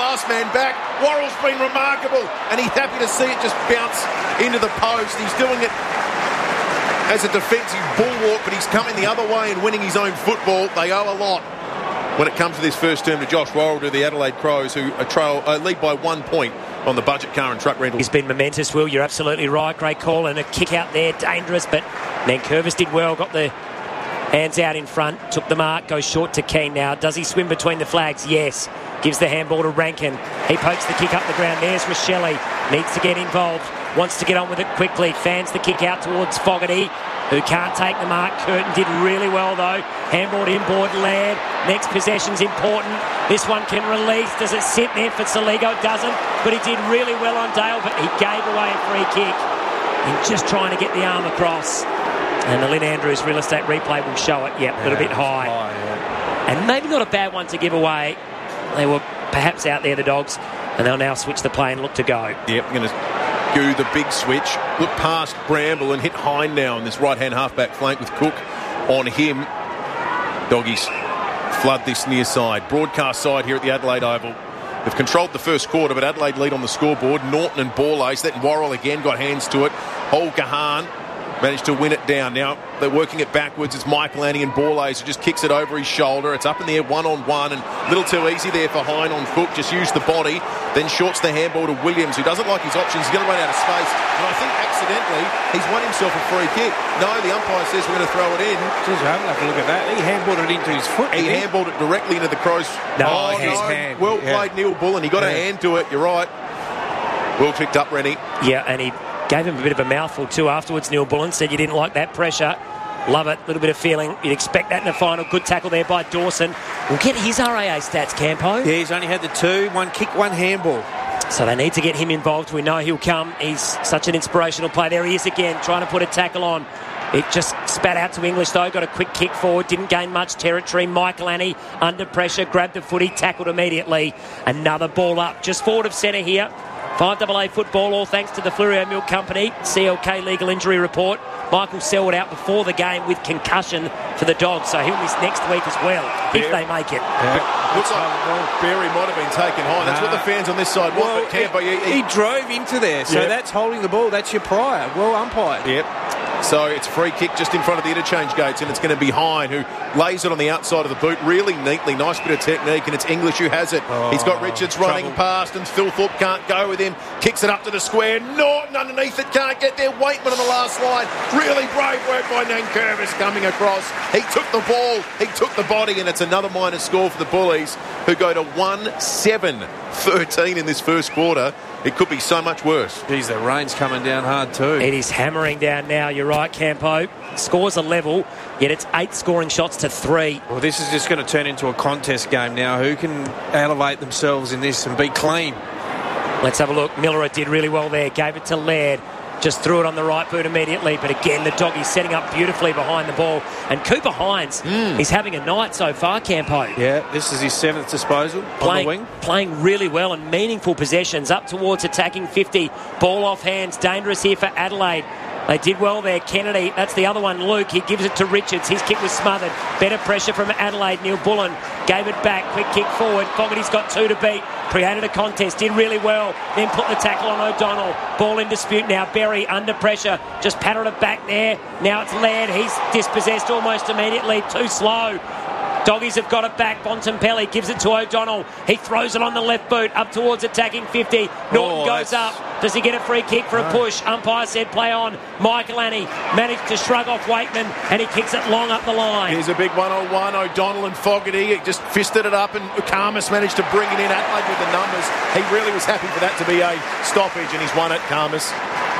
last man back. Worrell's been remarkable, and he's happy to see it just bounce into the post. He's doing it as a defensive bulwark, but he's coming the other way and winning his own football. They owe a lot when it comes to this first term to Josh Worrell, to the Adelaide Crows, who lead by 1 point on the budget car and truck rental. He's been momentous, Will. You're absolutely right. Great call, and a kick out there, dangerous, but Nankervis did well, got the hands out in front, took the mark, goes short to Keane now. Does he swim between the flags? Yes. Gives the handball to Rankin. He pokes the kick up the ground. There's Rochelle. Needs to get involved. Wants to get on with it quickly. Fans the kick out towards Fogarty, who can't take the mark. Curtin did really well, though. Handball inboard, Laird. Next possession's important. This one can release. Does it sit there for Saligo? It doesn't. But he did really well on Dale, but he gave away a free kick. He's just trying to get the arm across. And the Lynn Andrews real estate replay will show it. Yep, a little bit high. And maybe not a bad one to give away. They were perhaps out there, the Dogs, and they'll now switch the play and look to go. Yep, going to do the big switch. Look past Bramble and hit Hine now on this right-hand half-back flank with Cook on him. Doggies flood this near side. Broadcast side here at the Adelaide Oval. They've controlled the first quarter, but Adelaide lead on the scoreboard. Norton and Borlase. Then Worrell again got hands to it. Gahan managed to win it down. Now they're working it backwards. It's Michael Annie and Borlase who just kicks it over his shoulder. It's up in the air one-on-one, and a little too easy there for Hine on Cook. Just used the body, then shorts the handball to Williams, who doesn't like his options. He's going to run out of space, and I think accidentally he's won himself a free kick. No, the umpire says we're going to throw it in. Jeez, I haven't had a look at that. He handballed it into his foot. He handballed it directly into the Crows. His hand. Well played, Neil Bullen. He got a hand to it. You're right. Well picked up, Rennie. Yeah, and he gave him a bit of a mouthful too afterwards. Neil Bullen said you didn't like that pressure. Love it. A little bit of feeling. You'd expect that in the final. Good tackle there by Dawson. We'll get his RAA stats, Campo. Yeah, he's only had the 2. 1 kick, 1 handball. So they need to get him involved. We know he'll come. He's such an inspirational player. There he is again, trying to put a tackle on. It just spat out to English, though. Got a quick kick forward. Didn't gain much territory. Michael Annie under pressure. Grabbed the footy. Tackled immediately. Another ball up. Just forward of centre here. 5AA football, all thanks to the Fleurieu Milk Company. CLK legal injury report. Michael Selwood out before the game with concussion for the Dogs, so he'll miss next week as well, if they make it. Yeah. Looks like Berry might have been taken high. That's what the fans on this side want. But he drove into there, so that's holding the ball. That's your prior. Well umpired. Yep. So it's a free kick just in front of the interchange gates, and it's going to be Hine who lays it on the outside of the boot really neatly. Nice bit of technique, and it's English who has it. He's got Richards running past, and Philthorpe can't go with him. Kicks it up to the square. Norton underneath it, can't get there. Waitman on the last line. Really brave work by Nankervis coming across. He took the ball, he took the body, and it's another minor score for the Bullies, who go to 1-7-13 in this first quarter. It could be so much worse. Geez, the rain's coming down hard too. It is hammering down now. You're right, Campo. Scores are level, yet it's 8 scoring shots to 3. Well, this is just going to turn into a contest game now. Who can elevate themselves in this and be clean? Let's have a look. Miller did really well there. Gave it to Laird. Just threw it on the right boot immediately. But again, the Doggies setting up beautifully behind the ball. And Cooper Hines, he's having a night so far, Campo. Yeah, this is his 7th disposal on the wing. Playing really well and meaningful possessions up towards attacking 50. Ball off hands. Dangerous here for Adelaide. They did well there. Kennedy, that's the other one. Luke, he gives it to Richards. His kick was smothered. Better pressure from Adelaide. Neil Bullen gave it back. Quick kick forward. Fogarty's got 2 to beat. Created a contest. Did really well. Then put the tackle on O'Donnell. Ball in dispute now. Berry under pressure. Just patted it back there. Now it's Laird. He's dispossessed almost immediately. Too slow. Doggies have got it back. Bontempelli gives it to O'Donnell. He throws it on the left boot up towards attacking 50. Norton goes up. Does he get a free kick for a push? Umpire said play on. Michael Annie managed to shrug off Waitman, and he kicks it long up the line. Here's a big 1-on-1. O'Donnell and Fogarty just fisted it up, and Karmas managed to bring it in. Adelaide with the numbers. He really was happy for that to be a stoppage, and he's won it, Karmas.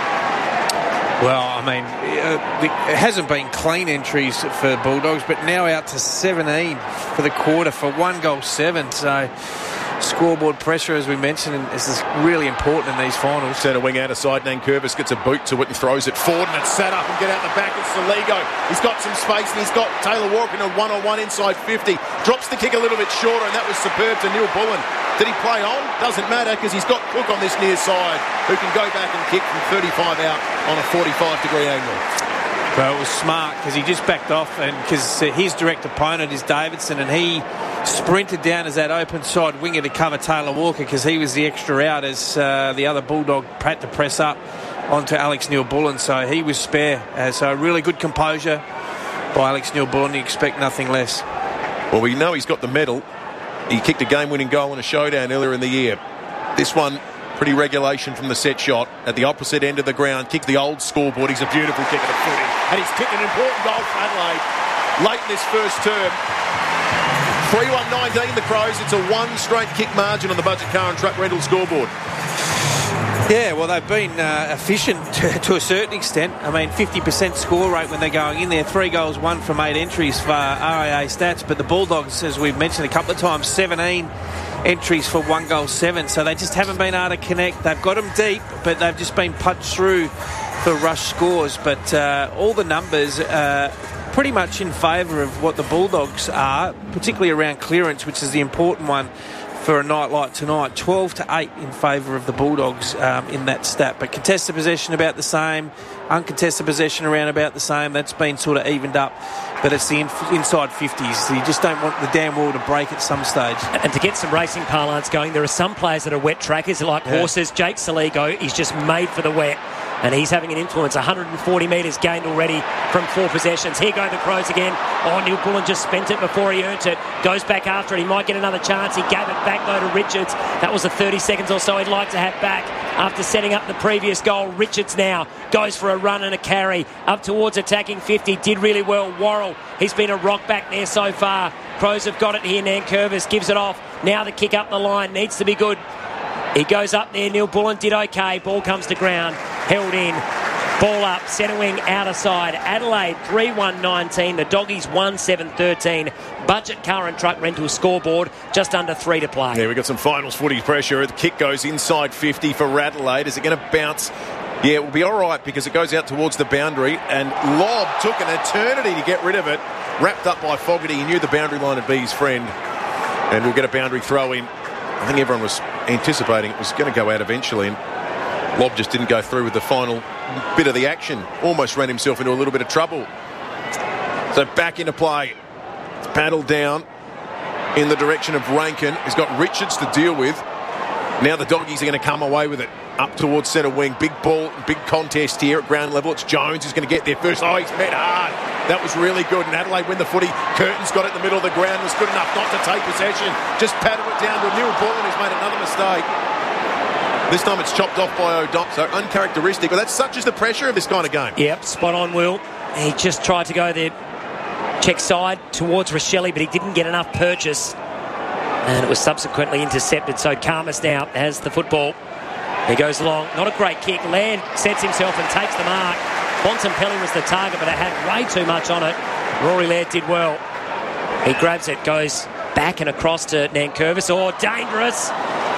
Well, I mean, it hasn't been clean entries for Bulldogs, but now out to 17 for the quarter for 1 goal 7. So scoreboard pressure, as we mentioned, is really important in these finals. Centre wing out of side. Nankervis gets a boot to it and throws it forward, and it's set up and get out the back. It's Saligo. He's got some space, and he's got Taylor Walker in a 1-on-1 inside 50. Drops the kick a little bit shorter, and that was superb to Neil Bullen. Did he play on? Doesn't matter, because he's got Cook on this near side, who can go back and kick from 35 out on a 45-degree angle. Well, it was smart because he just backed off, and because his direct opponent is Davidson, and he sprinted down as that open side winger to cover Taylor Walker because he was the extra out as the other Bulldog had to press up onto Alex Neal-Bullen, so he was spare. So really good composure by Alex Neal-Bullen. You expect nothing less. Well, we know he's got the medal. He kicked a game-winning goal in a showdown earlier in the year. This one, pretty regulation from the set shot at the opposite end of the ground. Kicked the old scoreboard. He's a beautiful kick at the footy. And he's kicked an important goal for Adelaide late in this first term. 3-1-19 the Crows. It's a one straight kick margin on the Budget Car and Truck Rental scoreboard. Yeah, well, they've been efficient to a certain extent. I mean, 50% score rate when they're going in there. 3 goals, 1 from 8 entries for RAA stats. But the Bulldogs, as we've mentioned a couple of times, 17 entries for 1 goal, 7. So they just haven't been able to connect. They've got them deep, but they've just been punched through for rush scores. But all the numbers pretty much in favour of what the Bulldogs are, particularly around clearance, which is the important one for a night like tonight. 12-8 in favour of the Bulldogs in that stat. But contested possession about the same, uncontested possession around about the same. That's been sort of evened up, but it's the inside 50s. So you just don't want the damn wall to break at some stage. And to get some racing parlance going, there are some players that are wet trackers like horses. Jake Saligo is just made for the wet, and he's having an influence. 140 metres gained already from 4 possessions. Here go the Crows again. Oh, Neal-Bullen just spent it before he earned it. Goes back after it. He might get another chance. He gave it back, though, to Richards. That was the 30 seconds or so he'd like to have back after setting up the previous goal. Richards now goes for a run and a carry up towards attacking 50. Did really well. Worrell, he's been a rock back there so far. Crows have got it here. Nankervis gives it off. Now the kick up the line needs to be good. He goes up there. Neal-Bullen did okay. Ball comes to ground. Held in. Ball up. Centre wing outer side. Adelaide 3-1-19. The Doggies 1-7-13. Budget Car and Truck Rental scoreboard. Just under 3 to play. Yeah, we've got some finals footy pressure. The kick goes inside 50 for Adelaide. Is it going to bounce? Yeah, it will be all right because it goes out towards the boundary. And Lobb took an eternity to get rid of it. Wrapped up by Fogarty. He knew the boundary line would be his friend. And we'll get a boundary throw in. I think everyone was anticipating it was going to go out eventually, and Lobb just didn't go through with the final bit of the action. Almost ran himself into a little bit of trouble. So back into play. It's paddled down in the direction of Rankin. He's got Richards to deal with. Now the Doggies are going to come away with it. Up towards centre wing. Big ball, big contest here at ground level. It's Jones who's going to get there first. Oh, he's met hard. That was really good. And Adelaide win the footy. Curtin's got it in the middle of the ground. Was good enough not to take possession. Just paddled it down to Neal-Bullen, who's made another mistake. This time it's chopped off by O'Donnell. So uncharacteristic. But that's such is the pressure of this kind of game. Yep, spot on, Will. He just tried to go there, check side towards Rochelle, but he didn't get enough purchase. And it was subsequently intercepted. So Karmas now has the football. He goes long. Not a great kick. Laird sets himself and takes the mark. Bontempelli was the target, but it had way too much on it. Rory Laird did well. He grabs it, goes back and across to Nankervis. Oh, dangerous.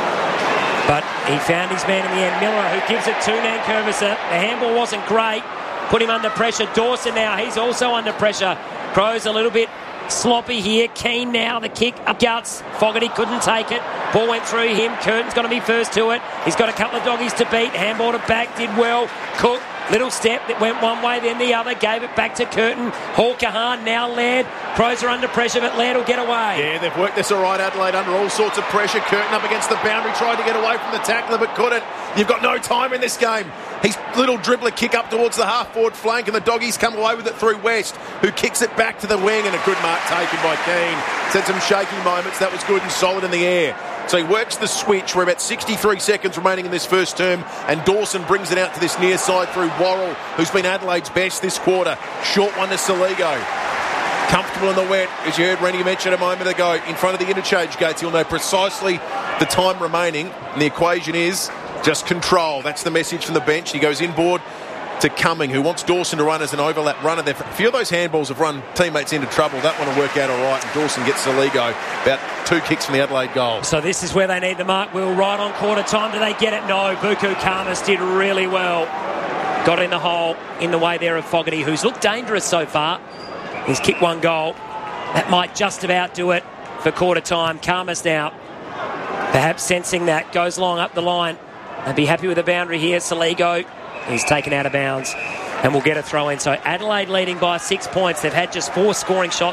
But he found his man in the end. Miller, who gives it to Nankervis. The handball wasn't great. Put him under pressure. Dawson now, he's also under pressure. Crows a little bit sloppy here. Keane now, the kick up guts. Fogarty couldn't take it. Ball went through him. Curtin's got to be first to it. He's got a couple of Doggies to beat. Handball to back, did well. Cook, little step that went one way, then the other. Gave it back to Curtin. Hawker-Hahn, now Laird. Crows are under pressure, but Laird will get away. Yeah, they've worked this all right, Adelaide, under all sorts of pressure. Curtin up against the boundary, tried to get away from the tackler, but couldn't. You've got no time in this game. His little dribbler kick up towards the half-forward flank, and the Doggies come away with it through West, who kicks it back to the wing, and a good mark taken by Keane. Said some shaky moments. That was good and solid in the air. So he works the switch. We're about 63 seconds remaining in this first term, and Dawson brings it out to this near side through Worrell, who's been Adelaide's best this quarter. Short one to Saligo. Comfortable in the wet, as you heard Rennie mention a moment ago, in front of the interchange gates. He'll know precisely the time remaining, and the equation is just control. That's the message from the bench. He goes inboard to Cumming, who wants Dawson to run as an overlap runner. A few of those handballs have run teammates into trouble. That one will work out all right, and Dawson gets Saligo about 2 kicks from the Adelaide goal. So this is where they need the mark, Will. Right on quarter time. Do they get it? No. Buku Karmas did really well. Got it in the hole in the way there of Fogarty, who's looked dangerous so far. He's kicked 1 goal. That might just about do it for quarter time. Karmas now, perhaps sensing that, goes long up the line. They'll be happy with the boundary here. Saligo, he's taken out of bounds and will get a throw in. So Adelaide leading by 6 points. They've had just 4 scoring shots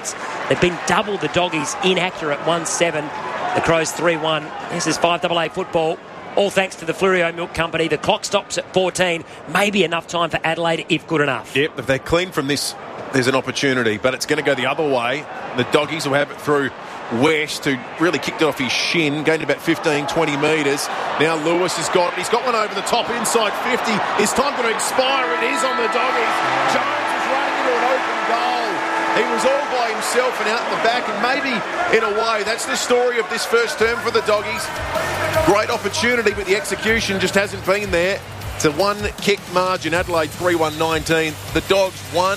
They've been double the Doggies, inaccurate 1-7. The Crows 3-1. This is 5AA football. All thanks to the Fleurieu Milk Company. The clock stops at 14. Maybe enough time for Adelaide if good enough. Yep, if they're clean from this, there's an opportunity. But it's going to go the other way. The Doggies will have it through West, who really kicked it off his shin, gained about 15, 20 metres. Now Lewis has got it. He's got one over the top, inside 50. His time going to expire. It is on the Doggies. Jones is running into an open goal. He was all by himself and out in the back, and maybe, in a way, that's the story of this first term for the Doggies. Great opportunity, but the execution just hasn't been there. It's a one-kick margin. Adelaide 3-1-19. The Dogs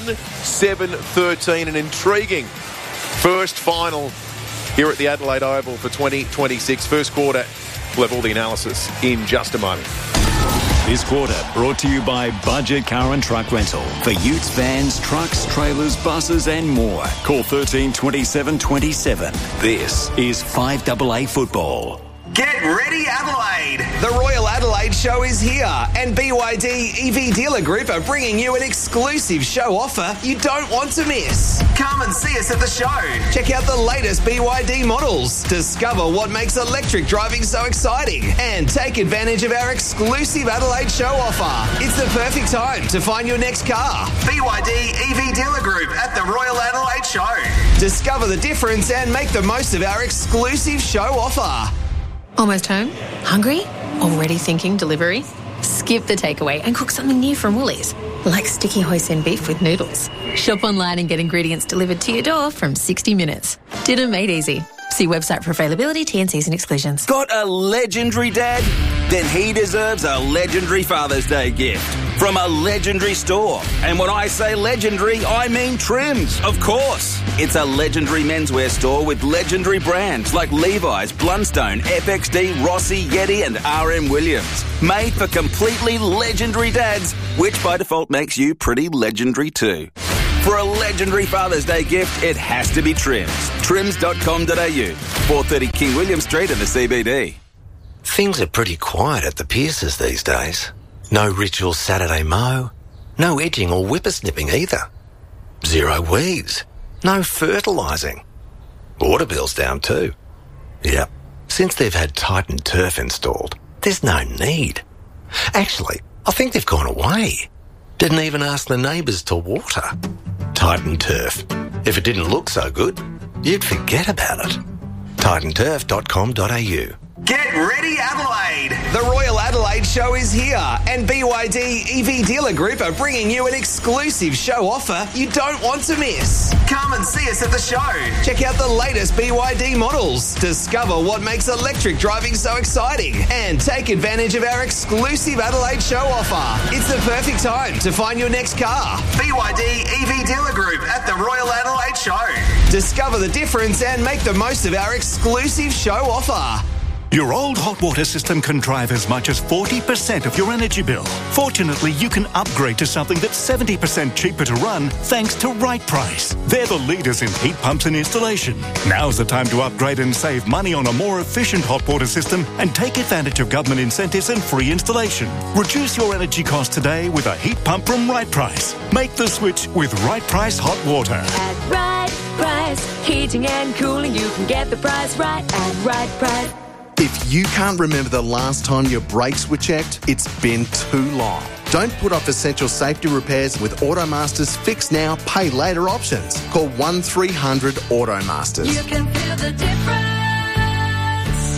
1-7-13. An intriguing first final here at the Adelaide Oval for 2026. First quarter. We'll have all the analysis in just a moment. This quarter brought to you by Budget Car and Truck Rental. For utes, vans, trucks, trailers, buses and more. Call 13 27 27. This is 5AA Football. Get ready, Adelaide! The Royal Adelaide Show is here, and BYD EV Dealer Group are bringing you an exclusive show offer you don't want to miss. Come and see us at the show. Check out the latest BYD models, discover what makes electric driving so exciting, and take advantage of our exclusive Adelaide Show offer. It's the perfect time to find your next car. BYD EV Dealer Group at the Royal Adelaide Show. Discover the difference and make the most of our exclusive show offer. Almost home? Hungry? Already thinking delivery? Skip the takeaway and cook something new from Woolies, like sticky hoisin beef with noodles. Shop online and get ingredients delivered to your door from 60 minutes. Dinner made easy. See website for availability, T&Cs and exclusions. Got a legendary dad? Then he deserves a legendary Father's Day gift from a legendary store. And when I say legendary, I mean Trims, of course. It's a legendary menswear store with legendary brands like Levi's, Blundstone, FXD, Rossi, Yeti and RM Williams. Made for completely legendary dads, which by default makes you pretty legendary too. For a legendary Father's Day gift, it has to be Trims. Trims.com.au, 430 King William Street in the CBD. Things are pretty quiet at the Pierces these days. No ritual Saturday mow, no edging or whippersnipping either. Zero weeds, no fertilising. Water bill's down too. Yep, since they've had Titan Turf installed, there's no need. Actually, I think they've gone away. Didn't even ask the neighbours to water. Titan Turf. If it didn't look so good, you'd forget about it. TitanTurf.com.au. Get ready, Adelaide! The Royal Adelaide Show is here, and BYD EV Dealer Group are bringing you an exclusive show offer you don't want to miss. Come and see us at the show. Check out the latest BYD models, discover what makes electric driving so exciting, and take advantage of our exclusive Adelaide Show offer. It's the perfect time to find your next car. BYD EV Dealer Group at the Royal Adelaide Show. Discover the difference and make the most of our exclusive show offer. Your old hot water system can drive as much as 40% of your energy bill. Fortunately, you can upgrade to something that's 70% cheaper to run thanks to Right Price. They're the leaders in heat pumps and installation. Now's the time to upgrade and save money on a more efficient hot water system and take advantage of government incentives and free installation. Reduce your energy costs today with a heat pump from Right Price. Make the switch with Right Price Hot Water. At Right Price, heating and cooling, you can get the price right at Right Price. If you can't remember the last time your brakes were checked, it's been too long. Don't put off essential safety repairs with Automaster's Fix Now, Pay Later options. Call 1300 Automasters. You can feel the difference.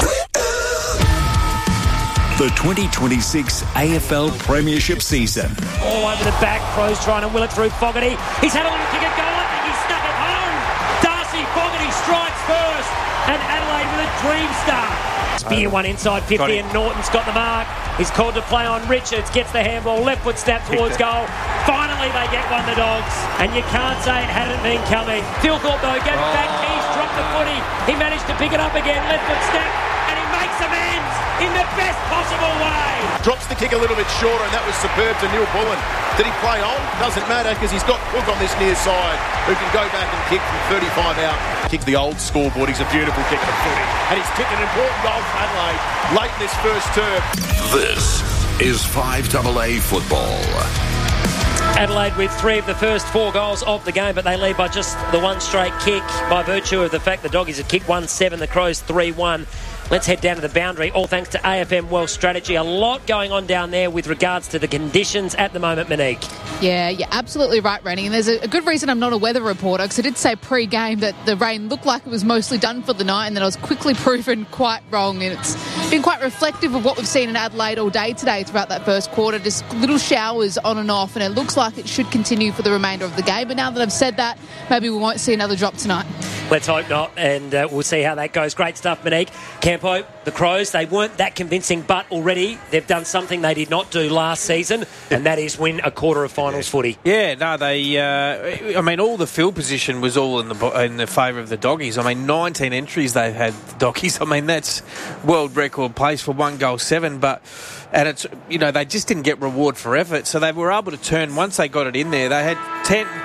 The 2026 AFL Premiership season. All over the back, Crows trying to will it through Fogarty. He's had a little kick at goal, I think he's stuck it home. Darcy Fogarty strikes first. And Adelaide with a dream start. Spear one inside 50 and Norton's got the mark. He's called to play on Richards. Gets the handball. Left foot snap towards goal. Finally they get one, the Dogs. And you can't say it hadn't been coming. Philthorpe though gets back. He's dropped the footy. He managed to pick it up again. Left foot snap. And he makes amends in the best possible way. Drops the kick a little bit shorter, and that was superb to Neil Bullen. Did he play on? Doesn't matter, because he's got Cook on this near side, who can go back and kick from 35 out. Kick the old scoreboard. He's a beautiful kick of footy. And he's kicked an important goal for Adelaide late in this first term. This is 5AA Football. Adelaide with 3 of the first 4 goals of the game, but they lead by just the one straight kick by virtue of the fact the Doggies have kicked 1-7, the Crows 3-1. Let's head down to the boundary, all thanks to AFM Wealth Strategy. A lot going on down there with regards to the conditions at the moment, Monique. Yeah, you're absolutely right, Rennie. And there's a good reason I'm not a weather reporter, because I did say pre-game that the rain looked like it was mostly done for the night, and then I was quickly proven quite wrong. And it's been quite reflective of what we've seen in Adelaide all day today throughout that first quarter. Just little showers on and off, and it looks like it should continue for the remainder of the game. But now that I've said that, maybe we won't see another drop tonight. Let's hope not, and we'll see how that goes. Great stuff, Monique. Campo, the Crows, they weren't that convincing, but already they've done something they did not do last season, and that is win a quarter of finals footy. Yeah, no, they. I mean, all the field position was all in the favour of the Doggies. I mean, 19 entries they've had, the Doggies. I mean, that's world record pace for 1-7, but. And it's, they just didn't get reward for effort, so they were able to turn once they got it in there. They had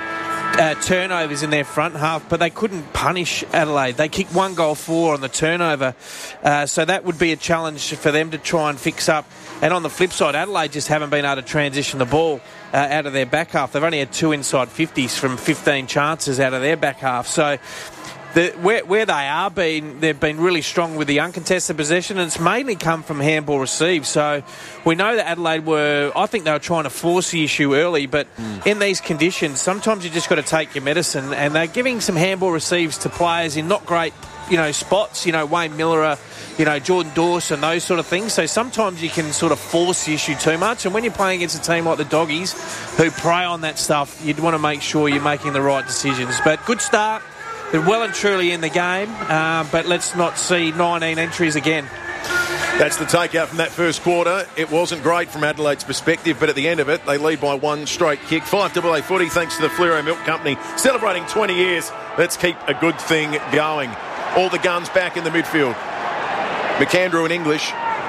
10 turnovers in their front half, but they couldn't punish Adelaide. They kicked 1-4 on the turnover, so that would be a challenge for them to try and fix up. And on the flip side, Adelaide just haven't been able to transition the ball out of their back half. They've only had 2 inside 50s from 15 chances out of their back half. So where they are they've been really strong with the uncontested possession, and it's mainly come from handball received. So we know that Adelaide I think they were trying to force the issue early, but in these conditions, sometimes you just got to take your medicine, and they're giving some handball receives to players in not great, spots, Wayne Miller, Jordan Dawson, those sort of things. So sometimes you can sort of force the issue too much, and when you're playing against a team like the Doggies who prey on that stuff, you'd want to make sure you're making the right decisions. But good start. They're well and truly in the game, but let's not see 19 entries again. That's the takeout from that first quarter. It wasn't great from Adelaide's perspective, but at the end of it, they lead by 1 straight kick. 5AA footy, thanks to the Fleuro Milk Company, celebrating 20 years. Let's keep a good thing going. All the guns back in the midfield. McAndrew and English.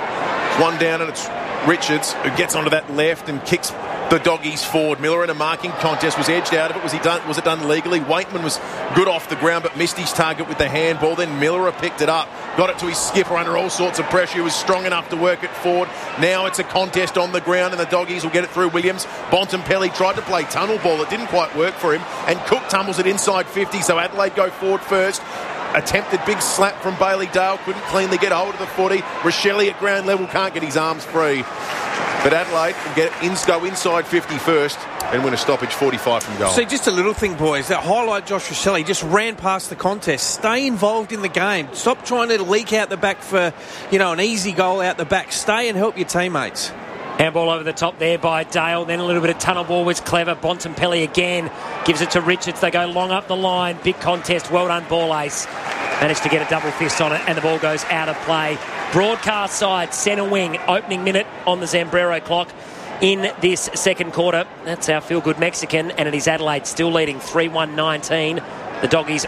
One down, and it's Richards who gets onto that left and kicks the Doggies forward. Miller in a marking contest was edged out of it. Was it done legally? Waitman was good off the ground, but missed his target with the handball. Then Miller picked it up, got it to his skipper under all sorts of pressure. He was strong enough to work it forward. Now it's a contest on the ground, and the Doggies will get it through Williams. Bontempelli tried to play tunnel ball. It didn't quite work for him, and Cook tumbles it inside 50, so Adelaide go forward first. Attempted big slap from Bailey Dale, couldn't cleanly get a hold of the footy. Rochelle at ground level can't get his arms free. But Adelaide will go inside 50 first and win a stoppage 45 from goal. See, just a little thing, boys. That highlight Josh Rochelle. He just ran past the contest. Stay involved in the game. Stop trying to leak out the back for, an easy goal out the back. Stay and help your teammates. Handball over the top there by Dale. Then a little bit of tunnel ball was clever. Bontempelli again gives it to Richards. They go long up the line. Big contest. Well done, ball ace. Managed to get a double fist on it, and the ball goes out of play. Broadcast side, centre wing, opening minute on the Zambrero clock in this second quarter. That's our feel-good Mexican, and it is Adelaide still leading 3-1-19. The Doggies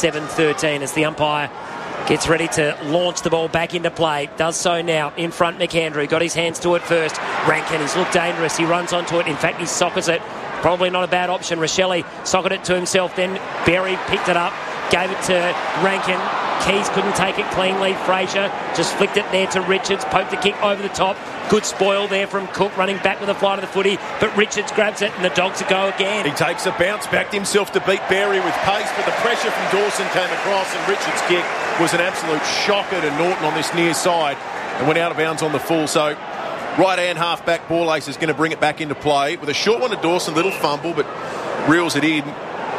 1-7-13 as the umpire gets ready to launch the ball back into play. Does so now. In front, McAndrew. Got his hands to it first. Rankin, he's looked dangerous. He runs onto it. In fact, he sockets it. Probably not a bad option. Rochelle socketed it to himself. Then Berry picked it up. Gave it to Rankin. Keys couldn't take it cleanly. Fraser just flicked it there to Richards. Poked the kick over the top. Good spoil there from Cook, running back with a flight of the footy. But Richards grabs it, and the Dogs will go again. He takes a bounce, backed himself to beat Berry with pace, but the pressure from Dawson came across, and Richards' kick was an absolute shocker to Norton on this near side and went out of bounds on the full. So right-hand half-back ball ace is going to bring it back into play with a short one to Dawson, little fumble, but reels it in.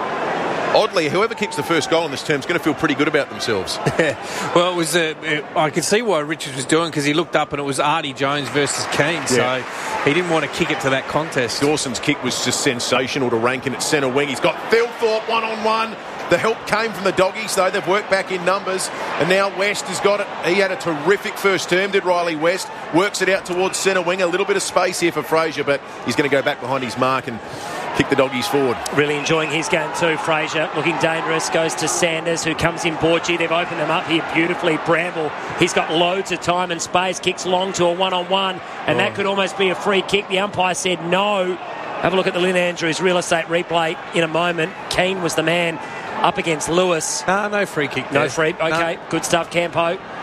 Oddly, whoever kicks the first goal in this term is going to feel pretty good about themselves. Well, it was. I could see why Richards was doing, because he looked up and it was Artie Jones versus Keane, so he didn't want to kick it to that contest. Dawson's kick was just sensational to Rankin at centre wing. He's got Thilthorpe one-on-one. The help came from the Doggies, though. They've worked back in numbers. And now West has got it. He had a terrific first term, did Riley West. Works it out towards centre wing. A little bit of space here for Fraser, but he's going to go back behind his mark and kick the Doggies forward. Really enjoying his game too, Fraser. Looking dangerous. Goes to Sanders, who comes in Borgie. They've opened them up here beautifully. Bramble, he's got loads of time and space. Kicks long to a one-on-one. And that could almost be a free kick. The umpire said no. Have a look at the Lynn Andrews real estate replay in a moment. Keane was the man up against Lewis. No free kick there. No free. Okay, good stuff, Campo.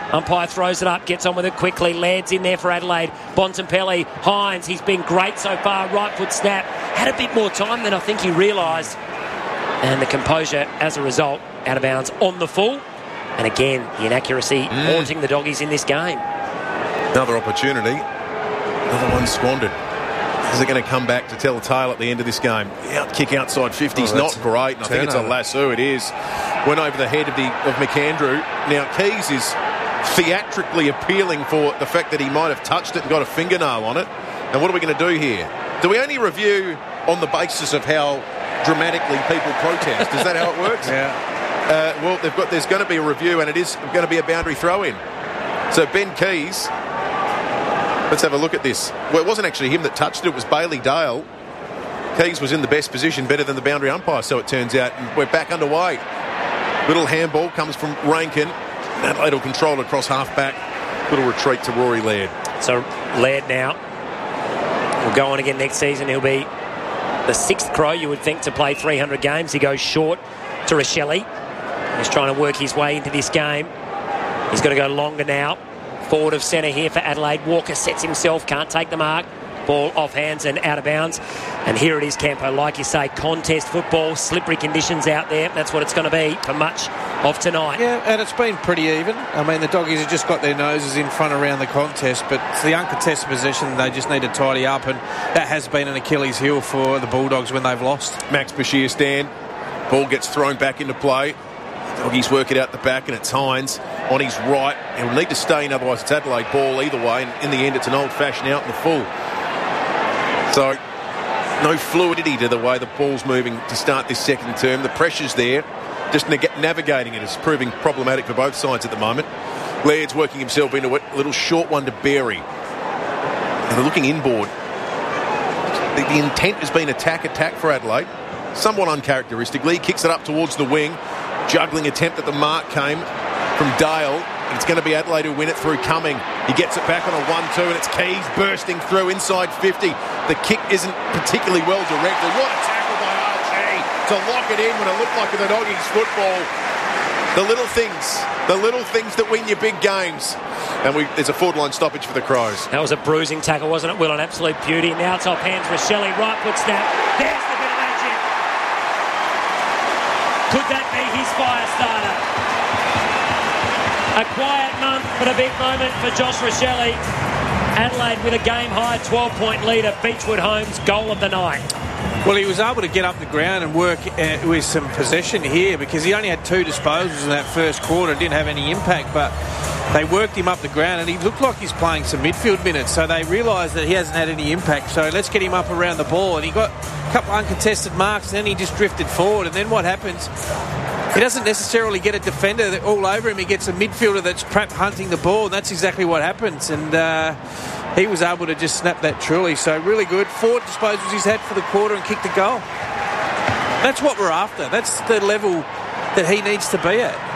Umpire throws it up, gets on with it quickly. Laird's in there for Adelaide. Bontempelli, Hines, he's been great so far. Right foot snap. Had a bit more time than I think he realised. And the composure, as a result, out of bounds on the full. And again, the inaccuracy haunting the Doggies in this game. Another opportunity. Another one squandered. Is it going to come back to tell a tale at the end of this game? Kick outside 50 is not great. And I think it's a lasso. It is. Went over the head of McAndrew. Now, Keys is theatrically appealing for the fact that he might have touched it and got a fingernail on it. And what are we going to do here? Do we only review on the basis of how dramatically people protest? Is that how it works? Yeah. Well, there's going to be a review, and it is going to be a boundary throw-in. So Ben Keys, let's have a look at this. Well, it wasn't actually him that touched it. It was Bailey Dale. Keys was in the best position, better than the boundary umpire, so it turns out. And we're back underway. Little handball comes from Rankin. Adelaide will control it across half-back. Little retreat to Rory Laird. So Laird now will go on again next season. He'll be the sixth Crow, you would think, to play 300 games. He goes short to Rochelle. He's trying to work his way into this game. He's got to go longer now. Forward of centre here for Adelaide. Walker sets himself, can't take the mark. Ball off hands and out of bounds. And here it is, Campo. Like you say, contest football, slippery conditions out there. That's what it's going to be for much of tonight. Yeah, and it's been pretty even. I mean, the Doggies have just got their noses in front around the contest, but it's the uncontested possession they just need to tidy up, and that has been an Achilles heel for the Bulldogs when they've lost. Max Bashir stand. Ball gets thrown back into play. Doggies work it out the back, and it's Hines on his right. He'll need to stay in, otherwise it's Adelaide ball either way, and in the end it's an old-fashioned out in the full. So, no fluidity to the way the ball's moving to start this second term. The pressure's there. Just navigating it is proving problematic for both sides at the moment. Laird's working himself into it. A little short one to Berry. And they're looking inboard. The intent has been attack for Adelaide. Somewhat uncharacteristically. He kicks it up towards the wing. Juggling attempt at the mark came from Dale. It's going to be Adelaide who win it through Cumming. He gets it back on a 1-2, and it's Keys bursting through inside 50. The kick isn't particularly well directed. What a tackle by Archie to lock it in when it looked like the Doggies football. The little things that win your big games. And there's a forward-line stoppage for the Crows. That was a bruising tackle, wasn't it, Will? An absolute beauty. Now it's off hands. Rochelle, right foot snap. There's the bit of magic. Could that be his fire starter? A quiet month, but a big moment for Josh Rochelle. Adelaide with a game-high 12-point lead at Beechwood Homes, goal of the night. Well, he was able to get up the ground and work with some possession here because he only had 2 disposals in that first quarter. Didn't have any impact, but they worked him up the ground and he looked like he's playing some midfield minutes. So they realised that he hasn't had any impact. So let's get him up around the ball. And he got a couple of uncontested marks and then he just drifted forward. And then what happens? He doesn't necessarily get a defender all over him. He gets a midfielder that's perhaps hunting the ball, and that's exactly what happens. And he was able to just snap that truly. So really good. 4 disposals he's had for the quarter and kicked a goal. That's what we're after. That's the level that he needs to be at.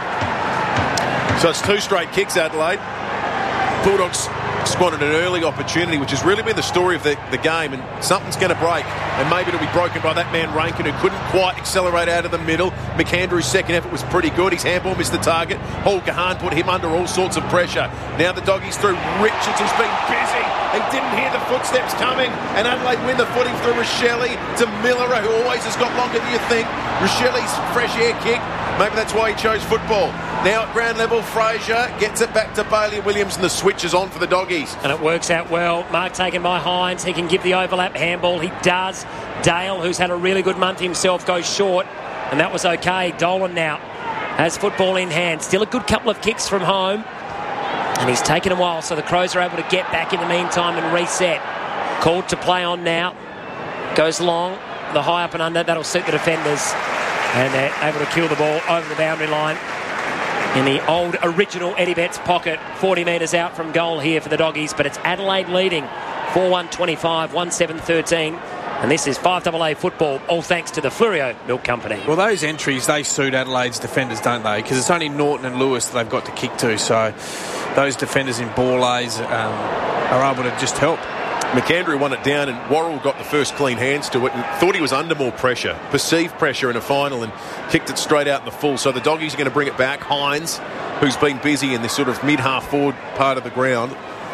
So it's 2 straight kicks, Adelaide. Bulldogs squandered an early opportunity, which has really been the story of the game, and something's going to break, and maybe it'll be broken by that man Rankin, who couldn't quite accelerate out of the middle. McAndrew's second effort was pretty good. His handball missed the target. Paul Gahan put him under all sorts of pressure. Now the Doggies through. Richards has been busy. He didn't hear the footsteps coming, and Adelaide win the footing through Rochelle to Miller, who always has got longer than you think. Rochelle's fresh air kick. Maybe that's why he chose football. Now at ground level, Fraser gets it back to Bailey Williams, and the switch is on for the Doggies. And it works out well. Mark taken by Hines. He can give the overlap handball. He does. Dale, who's had a really good month himself, goes short, and that was okay. Dolan now has football in hand. Still a good couple of kicks from home, and he's taken a while, so the Crows are able to get back in the meantime and reset. Called to play on now. Goes long. The high up and under. That'll suit the defenders. And they're able to kill the ball over the boundary line in the old original Eddie Betts pocket. 40 metres out from goal here for the Doggies, but it's Adelaide leading 4-1-25, 1-7-13. And this is 5AA football, all thanks to the Flurio Milk Company. Well, those entries, they suit Adelaide's defenders, don't they? Because it's only Norton and Lewis that they've got to kick to. So those defenders in ball A's are able to just help. McAndrew won it down, and Worrell got the first clean hands to it and thought he was under more pressure, perceived pressure in a final, and kicked it straight out in the full. So the Doggies are going to bring it back. Hines, who's been busy in this sort of mid-half forward part of the ground.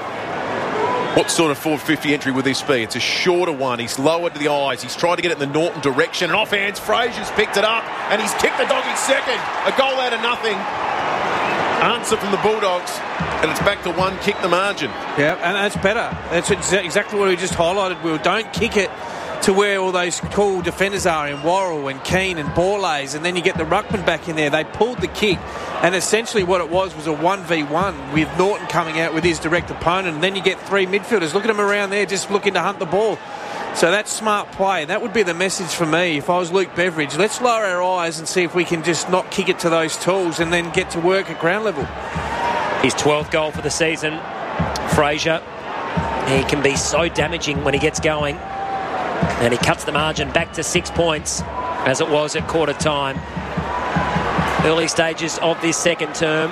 What sort of 450 entry would this be? It's a shorter one. He's lowered to the eyes. He's tried to get it in the Norton direction. And offhands, Frazier's picked it up, and he's kicked the Doggies second. A goal out of nothing. Answer from the Bulldogs, and it's back to one, kick the margin. Yeah, and that's better. That's exactly what we just highlighted, Will. Don't kick it to where all those cool defenders are in Worrell and Keane and Borlays, and then you get the ruckman back in there. They pulled the kick, and essentially what it was a 1v1 with Norton coming out with his direct opponent, and then you get three midfielders. Look at them around there just looking to hunt the ball. So that's smart play. That would be the message for me if I was Luke Beveridge. Let's lower our eyes and see if we can just not kick it to those tools and then get to work at ground level. His 12th goal for the season, Frazier. He can be so damaging when he gets going. And he cuts the margin back to 6 points, as it was at quarter time. Early stages of this second term.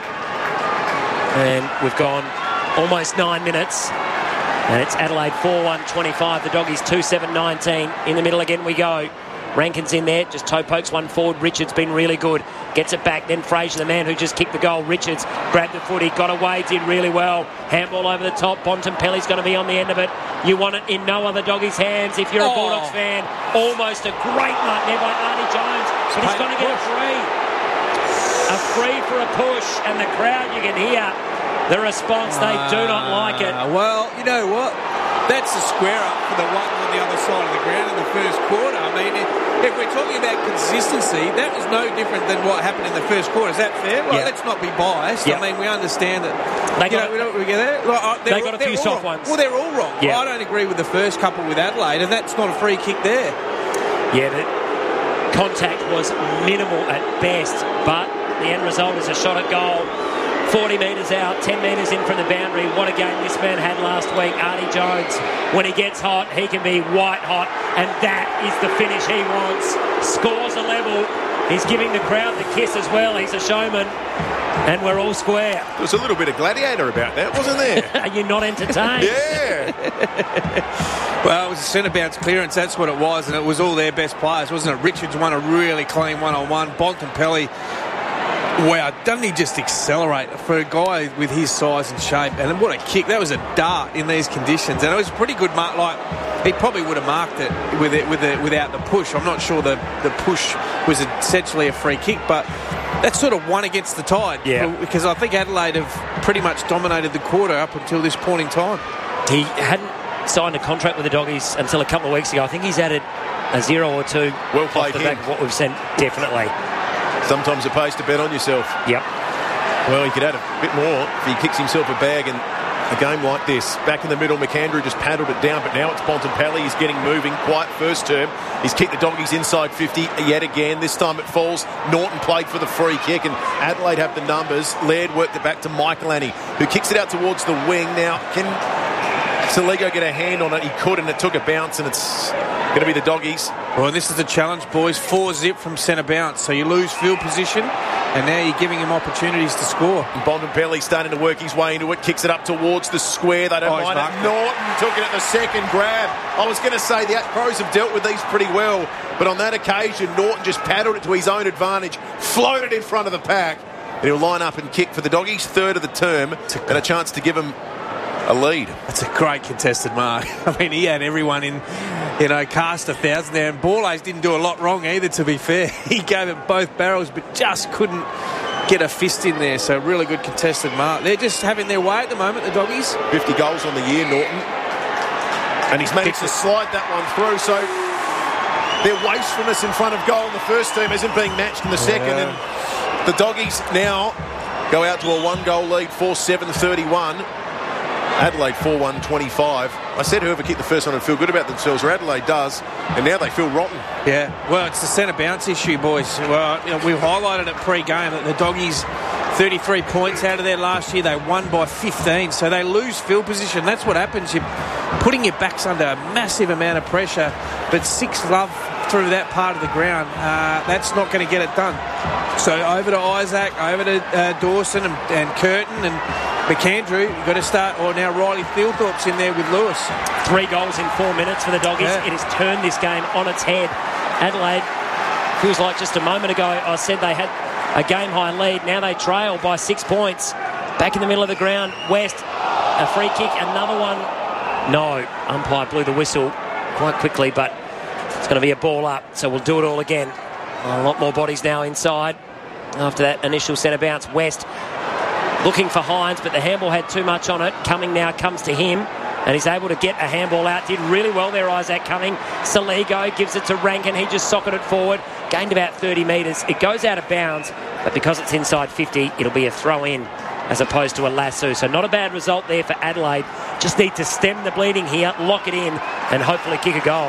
And we've gone almost 9 minutes. And it's Adelaide 4-1-25. The Doggies 2-7-19. In the middle again we go. Rankin's in there. Just toe pokes one forward. Richards been really good. Gets it back. Then Frazier, the man who just kicked the goal. Richards grabbed the footy. Got away. Did really well. Handball over the top. Bontempelli's going to be on the end of it. You want it in no other Doggies' hands if you're a Bulldogs fan. Almost a great night there by Arnie Jones. But he's going to get a free. A free for a push. And the crowd, you can hear the response. They do not like it. Well, you know what? That's a square up for the one on the other side of the ground in the first quarter. I mean, if we're talking about consistency, that was no different than what happened in the first quarter. Is that fair? Well, let's not be biased. I mean, we understand that. They got a few soft ones. Well, they're all wrong. Yeah. I don't agree with the first couple with Adelaide, and that's not a free kick there. Yeah, the contact was minimal at best, but the end result is a shot at goal. 40 metres out, 10 metres in from the boundary. What a game this man had last week. Arnie Jones, when he gets hot, he can be white hot, and that is the finish he wants. Scores a level. He's giving the crowd the kiss as well. He's a showman, and we're all square. There was a little bit of gladiator about that, wasn't there? Are you not entertained? Yeah. Well, it was a centre bounce clearance. That's what it was, and it was all their best players, wasn't it? Richards won a really clean one-on-one. Bontempelli, wow, doesn't he just accelerate for a guy with his size and shape? And what a kick. That was a dart in these conditions. And it was a pretty good mark. Like, he probably would have marked it without the push. I'm not sure the push was essentially a free kick, but that's sort of won against the tide. Yeah. Because I think Adelaide have pretty much dominated the quarter up until this point in time. He hadn't signed a contract with the Doggies until a couple of weeks ago. I think he's added a 0 or 2 well played off the him. back of what we've seen, definitely. Sometimes it pays to bet on yourself. Yep. Well, he could add a bit more if he kicks himself a bag in a game like this. Back in the middle, McAndrew just paddled it down, but now it's Bontempelli. He's getting moving. Quiet first term. He's kicked the Doggies inside 50 yet again. This time it falls. Norton played for the free kick, and Adelaide have the numbers. Laird worked it back to Michaelani, who kicks it out towards the wing. Now, can Saligo get a hand on it? He could, and it took a bounce, and it's going to be the Doggies. Well, this is the challenge, boys. 4-zip from centre bounce. So you lose field position, and now you're giving him opportunities to score. Bontempelli starting to work his way into it. Kicks it up towards the square. They don't mind it. Norton took it at the second grab. I was going to say the Crows have dealt with these pretty well, but on that occasion, Norton just paddled it to his own advantage, floated in front of the pack, and he'll line up and kick for the Doggies, third of the term, and a chance to give him a lead. That's a great contested mark. I mean, he had everyone in, cast 1,000 there, and Borlays didn't do a lot wrong either, to be fair. He gave it both barrels, but just couldn't get a fist in there. So really good contested mark. They're just having their way at the moment, the Doggies. 50 goals on the year, Norton. And he's managed to slide that one through, so their wastefulness in front of goal in the first team isn't being matched in the second, and the Doggies now go out to a 1-goal lead, 4-7-31. Adelaide 4-1-25. I said whoever kicked the first one would feel good about themselves, or Adelaide does, and now they feel rotten. Yeah, well, it's the centre bounce issue, boys. Well, we've highlighted it pre-game that the Doggies 33 points out of there last year. They won by 15, so they lose field position. That's what happens. You're putting your backs under a massive amount of pressure, but 6 love through that part of the ground. That's not going to get it done. So over to Isaac, over to Dawson and Curtin, and McAndrew, you've got to start, or now Riley Thilthorpe's in there with Lewis. 3 goals in 4 minutes for the Doggies. Yeah. It has turned this game on its head. Adelaide, feels like just a moment ago I said they had a game-high lead. Now they trail by 6 points. Back in the middle of the ground, West, a free kick, another one. No, umpire blew the whistle quite quickly, but it's going to be a ball up, so we'll do it all again. A lot more bodies now inside after that initial centre bounce. West looking for Hines, but the handball had too much on it. Cumming now comes to him, and he's able to get a handball out. Did really well there, Isaac Cumming. Saligo gives it to Rankin. He just socketed it forward. Gained about 30 metres. It goes out of bounds, but because it's inside 50, it'll be a throw-in as opposed to a lasso. So not a bad result there for Adelaide. Just need to stem the bleeding here, lock it in, and hopefully kick a goal.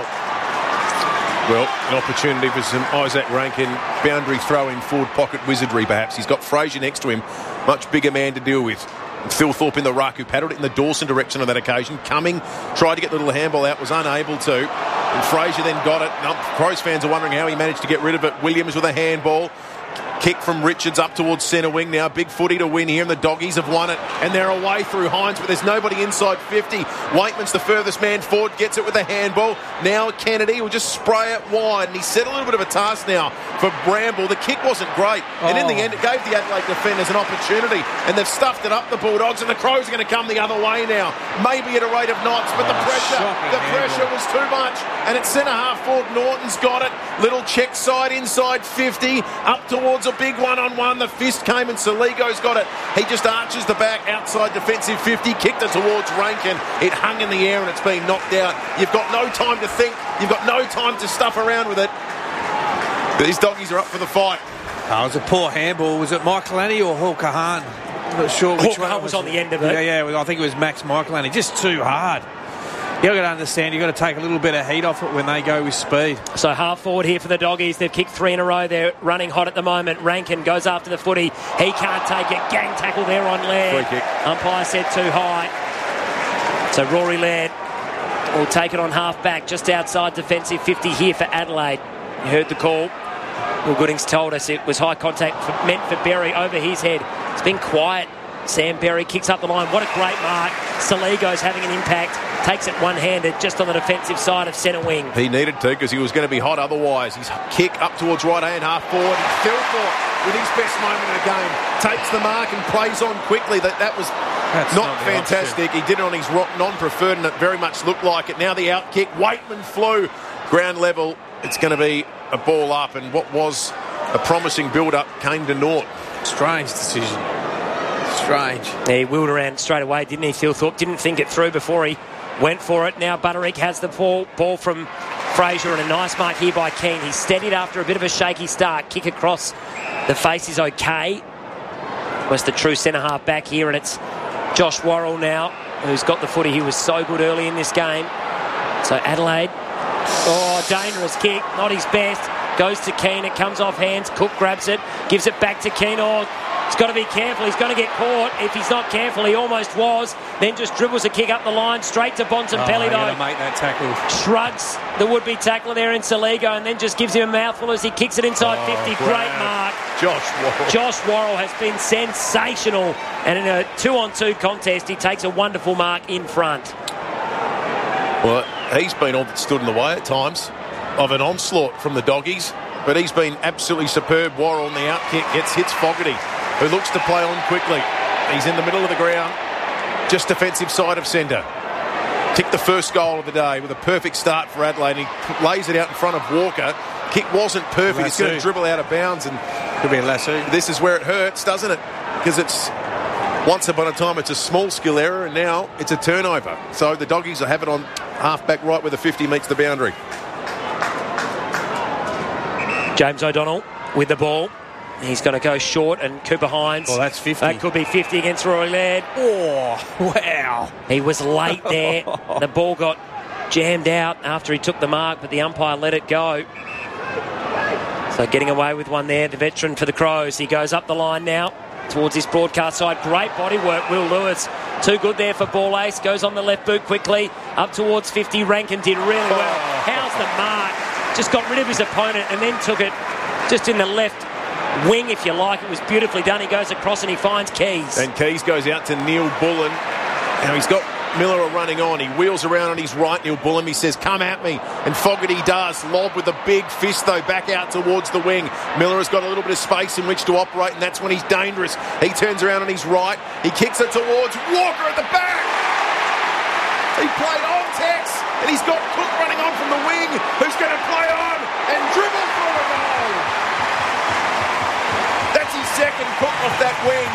Well, an opportunity for some Isaac Rankin boundary throw-in forward pocket wizardry, perhaps. He's got Fraser next to him, much bigger man to deal with. Thilthorpe in the ruck, who paddled it in the Dawson direction on that occasion. Cumming tried to get the little handball out, was unable to. And Fraser then got it. Crows fans are wondering how he managed to get rid of it. Williams with a handball. Kick from Richards up towards centre wing now. Big footy to win here, and the Doggies have won it. And they're away through Hines, but there's nobody inside 50. Waitman's the furthest man forward, gets it with a handball. Now Kennedy will just spray it wide, and he set a little bit of a task now for Bramble. The kick wasn't great, and in the end it gave the Adelaide defenders an opportunity, and they've stuffed it up, the Bulldogs, and the Crows are going to come the other way now. Maybe at a rate of knots, but the pressure was too much, and it's centre half forward. Norton's got it. Little check side inside 50, up towards a big one-on-one. The fist came and Saligo's got it. He just arches the back outside defensive 50, kicked it towards Rankin. It hung in the air and it's been knocked out. You've got no time to think. You've got no time to stuff around with it. These Doggies are up for the fight. Oh, it was a poor handball. Was it Michaelani or Hawker Hahn? I'm not sure which one. Hawker was on the end of it. Yeah, I think it was Max Michaelani. Just too hard. You've got to understand, you've got to take a little bit of heat off it when they go with speed. So half forward here for the Doggies. They've kicked 3 in a row. They're running hot at the moment. Rankin goes after the footy. He can't take it. Gang tackle there on Laird. Free kick. Umpire said too high. So Rory Laird will take it on half back, just outside defensive 50 here for Adelaide. You heard the call. Will Goodings told us it was high contact meant for Berry over his head. It's been quiet. Sam Berry kicks up the line. What a great mark. Saligo's having an impact. Takes it one-handed just on the defensive side of centre wing. He needed to because he was going to be hot otherwise. His kick up towards right-hand half forward. Thilthorpe with his best moment of the game takes the mark and plays on quickly. That was not fantastic. He did it on his non-preferred and it very much looked like it. Now the out kick. Waitman flew. Ground level. It's going to be a ball up, and what was a promising build-up came to naught. Strange decision. Strange. He wheeled around straight away, didn't he, Thilthorpe? Didn't think it through before he went for it. Now Butterick has the ball from Fraser, and a nice mark here by Keane. He's steadied after a bit of a shaky start. Kick across the face is okay. Was the true centre-half back here, and it's Josh Worrell now, who's got the footy. He was so good early in this game. So Adelaide, dangerous kick, not his best. Goes to Keane, it comes off hands. Cook grabs it, gives it back to Keane. He's got to be careful. He's going to get caught. If he's not careful, he almost was. Then just dribbles a kick up the line, straight to Bontempelli, though. Make that tackle. Shrugs the would-be tackler there in Saligo, and then just gives him a mouthful as he kicks it inside 50. Great mark. Josh Worrell has been sensational. And in a 2-on-2 contest, he takes a wonderful mark in front. Well, he's been all that stood in the way at times of an onslaught from the Doggies, but he's been absolutely superb. Worrell on the out kick hits Fogarty, who looks to play on quickly. He's in the middle of the ground, just defensive side of centre. Kicked the first goal of the day with a perfect start for Adelaide. He lays it out in front of Walker. Kick wasn't perfect. It's going to dribble out of bounds, and could be a lasso. This is where it hurts, doesn't it? Because it's once upon a time it's a small skill error, and now it's a turnover. So the Doggies will have it on half-back right where the 50 meets the boundary. James O'Donnell with the ball. He's going to go short, and Cooper Hines. Oh, that's 50. That could be 50 against Rory Laird. Oh, wow. He was late there. The ball got jammed out after he took the mark, but the umpire let it go. So getting away with one there, the veteran for the Crows. He goes up the line now towards his broadcast side. Great body work, Will Lewis. Too good there for Ball Ace. Goes on the left boot quickly. Up towards 50. Rankin did really well. How's the mark? Just got rid of his opponent and then took it just in the left wing, if you like. It was beautifully done. He goes across and he finds Keys. And Keys goes out to Neil Bullen. Now he's got Miller running on. He wheels around on his right, Neil Bullen. He says, come at me. And Fogarty does. Lob with a big fist, though, back out towards the wing. Miller has got a little bit of space in which to operate, and that's when he's dangerous. He turns around on his right. He kicks it towards Walker at the back. He played on Tex, and he's got Cook running on from the wing, who's going to play on and dribble through a goal. That's his second, Cook off that wing.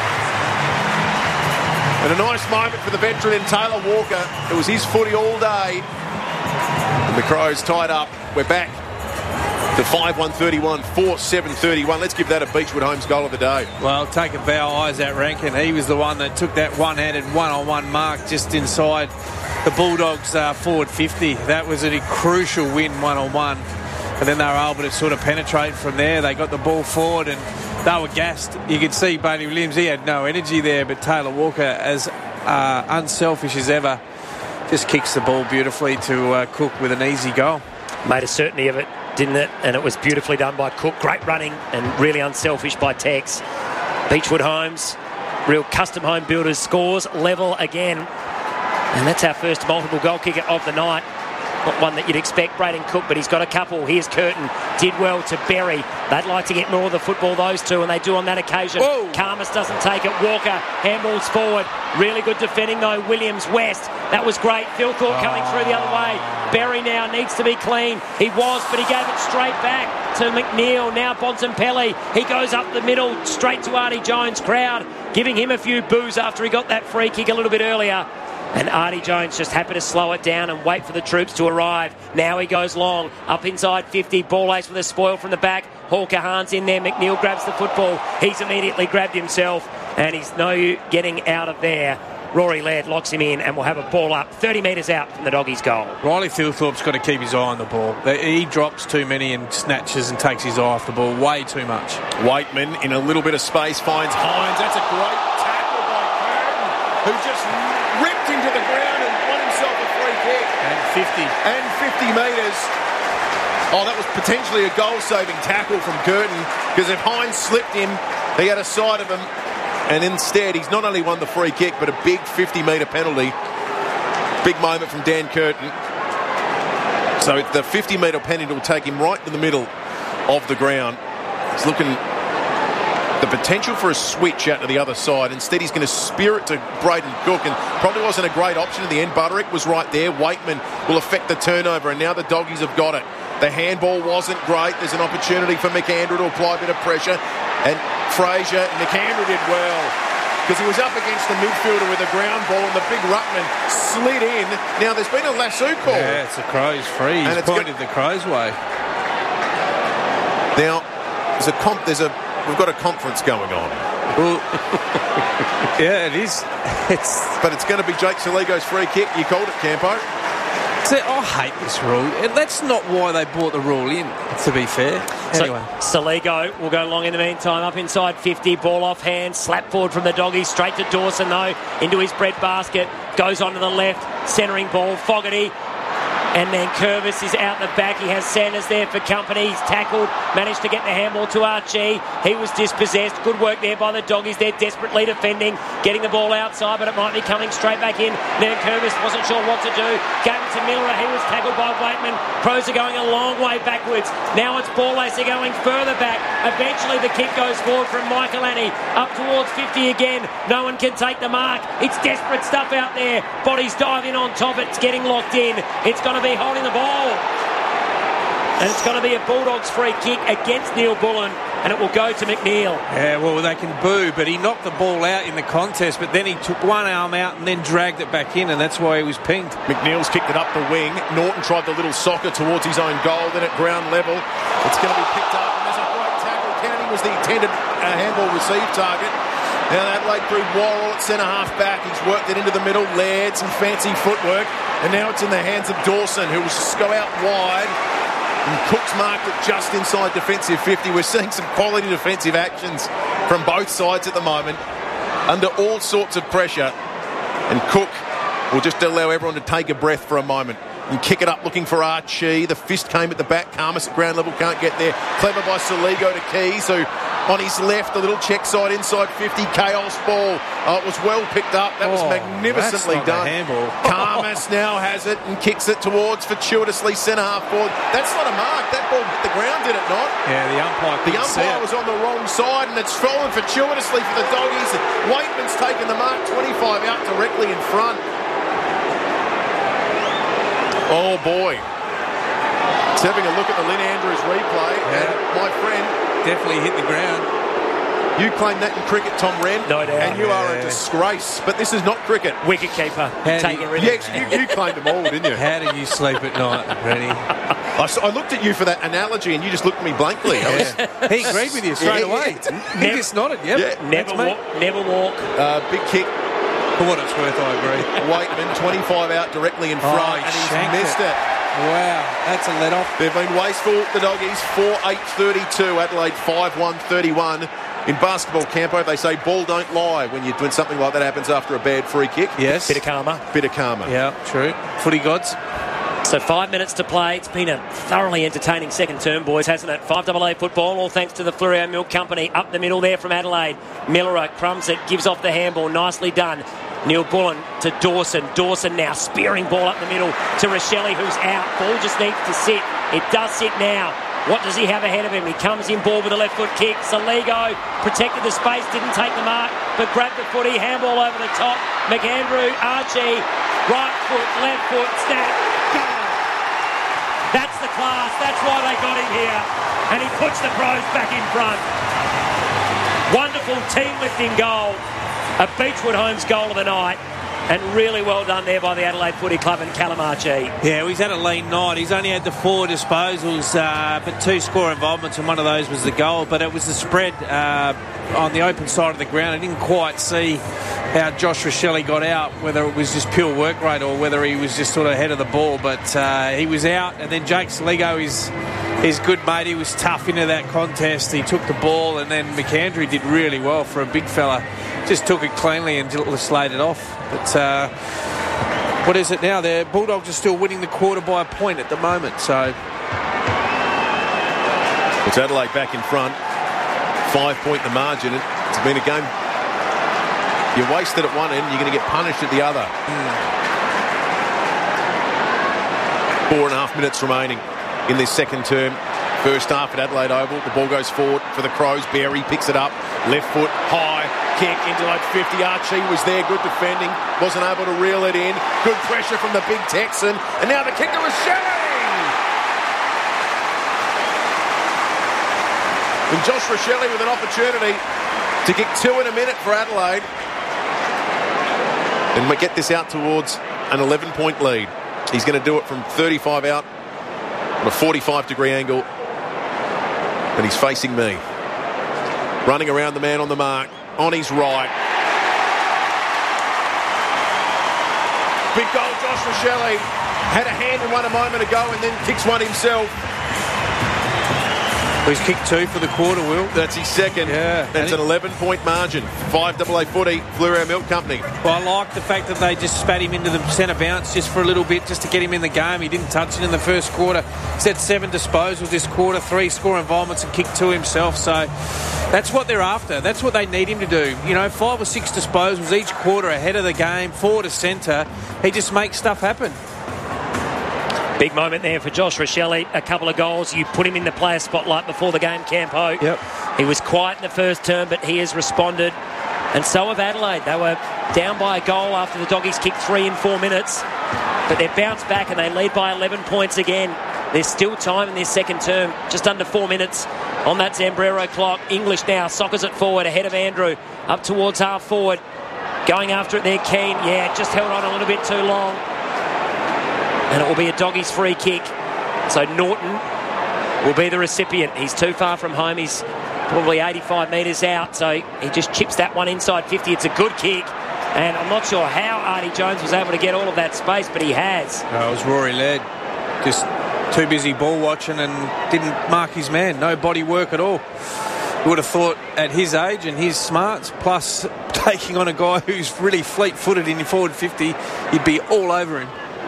And a nice moment for the veteran in Taylor Walker. It was his footy all day. And the Crows tied up. We're back to 5-1-31, 4-7-31. Let's give that a Beechwood Homes goal of the day. Well, take a bow, Isaac Rankin. He was the one that took that one-handed one-on-one mark just inside the Bulldogs' forward 50. That was a crucial win one-on-one. And then they were able to sort of penetrate from there. They got the ball forward and they were gassed. You could see Bailey Williams, he had no energy there, but Taylor Walker, as unselfish as ever, just kicks the ball beautifully to Cook with an easy goal. Made a certainty of it, didn't it? And it was beautifully done by Cook. Great running and really unselfish by Tex. Beechwood Homes, real custom home builders, scores level again. And that's our first multiple goal kicker of the night. Not one that you'd expect, Braden Cook, but he's got a couple. Here's Curtin. Did well to Berry. They'd like to get more of the football, those two, and they do on that occasion. Karmas doesn't take it. Walker handballs forward. Really good defending, though. Williams West. That was great. Phil Thorpe coming through the other way. Berry now needs to be clean. He was, but he gave it straight back to McNeil. Now Bontempelli. He goes up the middle, straight to Artie Jones. Crowd giving him a few boos after he got that free kick a little bit earlier. And Artie Jones just happy to slow it down and wait for the troops to arrive. Now he goes long, up inside 50. Ball ace with a spoil from the back. Hawker Hahn's in there. McNeil grabs the football. He's immediately grabbed himself, and he's no getting out of there. Rory Laird locks him in and will have a ball up 30 metres out from the Doggies' goal. Riley Philthorpe's got to keep his eye on the ball. He drops too many and snatches and takes his eye off the ball way too much. Waitman in a little bit of space finds Hines. That's a great tackle by Curtin, who just ripped into the ground and won himself a free kick. And 50 metres. Oh, that was potentially a goal-saving tackle from Curtin, because if Hines slipped him, he had a side of him. And instead, he's not only won the free kick, but a big 50-metre penalty. Big moment from Dan Curtin. So the 50-metre penalty will take him right to the middle of the ground. He's looking the potential for a switch out to the other side. Instead, he's going to spear it to Braden Cook, and probably wasn't a great option in the end. Butterick was right there. Waitman will affect the turnover, and now the Doggies have got it. The handball wasn't great. There's an opportunity for McAndrew to apply a bit of pressure. And Fraser, McAndrew did well, because he was up against the midfielder with a ground ball, and the big ruckman slid in. Now, there's been a lasso call. Yeah, it's the Crows free. He's pointed the Crows' way. Now, we've got a conference going on. Well, yeah, it is. But it's going to be Jake Saligo's free kick. You called it, Campo. See, I hate this rule. And that's not why they brought the rule in, to be fair. Anyway. So Saligo will go long in the meantime, up inside 50, ball off hand, slap forward from the Doggies, straight to Dawson though, into his bread basket, goes on to the left, centering ball, Fogarty. And then Curvis is out the back. He has Sanders there for company. He's tackled, managed to get the handball to Archie. He was dispossessed. Good work there by the Doggies. They're desperately defending, getting the ball outside, but it might be coming straight back in. Then Curvis wasn't sure what to do. Gave it to Miller. He was tackled by Waitman. Crows are going a long way backwards. Now it's Ballacey going further back. Eventually the kick goes forward from Michael Annie. Up towards 50 again. No one can take the mark. It's desperate stuff out there. Bodies dive in on top. It's getting locked in. It's going to be holding the ball, and it's going to be a Bulldogs free kick against Neil Bullen, and it will go to McNeil. Yeah, well, they can boo, but he knocked the ball out in the contest, but then he took one arm out and then dragged it back in, and that's why he was pinged. McNeil's kicked it up the wing. Norton tried the little soccer towards his own goal, then at ground level it's going to be picked up, and there's a great tackle. County was the intended handball receive target. Now Adelaide through Worrell at centre-half back. He's worked it into the middle. Laird, some fancy footwork. And now it's in the hands of Dawson, who will just go out wide. And Cook's marked it just inside defensive 50. We're seeing some quality defensive actions from both sides at the moment, under all sorts of pressure. And Cook will just allow everyone to take a breath for a moment. and kick it up looking for Archie. The fist came at the back. Karmas at ground level can't get there. Clever by Soligo to Keys, who on his left, a little check side inside 50. Chaos ball. It was well picked up. That was magnificently done. Karmas now has it and kicks it towards fortuitously centre half forward. That's not a mark. That ball hit the ground, did it not? Yeah, the umpire was on the wrong side, and it's fallen fortuitously for the Doggies. Waitman's taken the mark, 25 out directly in front. Oh boy. It's having a look at the Lynn Andrews replay, and my friend definitely hit the ground. You claim that in cricket, Tom Wren. No doubt. And you are a disgrace. But this is not cricket. Wicket keeper. You claimed them all, didn't you? How did you sleep at night, Rennie? I looked at you for that analogy, and you just looked at me blankly. He agreed with you straight away. He just nodded. Yep. Never walk. Big kick. For what it's worth, I agree. Waitman, 25 out directly in front, and he's missed it. Wow, that's a let-off. They've been wasteful, the Doggies. 4-8-32, Adelaide 5-1-31. In basketball, Campo, they say ball don't lie when something like that happens after a bad free kick. Yes. Bit of karma. Yeah, true. Footy gods. So 5 minutes to play. It's been a thoroughly entertaining second term, boys, hasn't it? 5AA football, all thanks to the Fleurieu Milk Company. Up the middle there from Adelaide. Miller crumbs it, gives off the handball. Nicely done. Neil Bullen to Dawson. Dawson now spearing ball up the middle to Rochelle, who's out. Ball just needs to sit. It does sit now. What does he have ahead of him? He comes in ball with a left foot kick. Soligo protected the space, didn't take the mark, but grabbed the footy. Handball over the top. McAndrew, Archie, right foot, left foot, snap, go. That's the class. That's why they got him here. And he puts the Pros back in front. Wonderful team lifting goal. A Beechwood Homes goal of the night. And really well done there by the Adelaide Footy Club and Callum Archie. Yeah, he's had a lean night. He's only had the 4 disposals, but 2 score involvements, and one of those was the goal. But it was the spread on the open side of the ground. I didn't quite see how Josh Rochelle got out, whether it was just pure work rate or whether he was just sort of ahead of the ball. But he was out, and then Jake Soligo is good, mate. He was tough into that contest. He took the ball, and then McAndrew did really well for a big fella. Just took it cleanly and slayed it off. But what is it now? The Bulldogs are still winning the quarter by a point at the moment. So it's Adelaide back in front. 5-point the margin. It's been a game. You wasted at one end, you're going to get punished at the other. 4.5 minutes remaining in this second term. First half at Adelaide Oval. The ball goes forward for the Crows. Barry picks it up. Left foot, high. Kick into like 50. Archie was there. Good defending. Wasn't able to reel it in. Good pressure from the big Texan. And now the kick to Rochelle. And Josh Rochelle with an opportunity to kick 2 in a minute for Adelaide. And we get this out towards an 11-point lead. He's going to do it from 35 out on a 45-degree angle. And he's facing me. Running around the man on the mark. On his right. Big goal, Josh Rochelle. Had a hand in one a moment ago and then kicks one himself. He's kicked 2 for the quarter, Will. That's his second. Yeah. That's an 11-point margin. 5AA footy, Fleurieu Milk Company. Well, I like the fact that they just spat him into the centre bounce just for a little bit, just to get him in the game. He didn't touch it in the first quarter. He's had 7 disposals this quarter, 3 score involvements and kicked 2 himself. So that's what they're after. That's what they need him to do. 5 or 6 disposals each quarter ahead of the game, forward to centre. He just makes stuff happen. Big moment there for Josh Rochelle. A couple of goals. You put him in the player spotlight before the game, Campo. Yep. He was quiet in the first term, but he has responded. And so have Adelaide. They were down by a goal after the Doggies kicked 3 in 4 minutes. But they've bounced back and they lead by 11 points again. There's still time in this second term. Just under 4 minutes on that Zambrero clock. English now soccers it forward ahead of Andrew. Up towards half forward. Going after it there, Keane. Yeah, just held on a little bit too long. And it will be a Doggies free kick. So Norton will be the recipient. He's too far from home. He's probably 85 metres out. So he just chips that one inside 50. It's a good kick. And I'm not sure how Artie Jones was able to get all of that space, but he has. No, it was Rory Laird. Just too busy ball watching and didn't mark his man. No body work at all. You would have thought at his age and his smarts, plus taking on a guy who's really fleet-footed in your forward 50, you'd be all over him.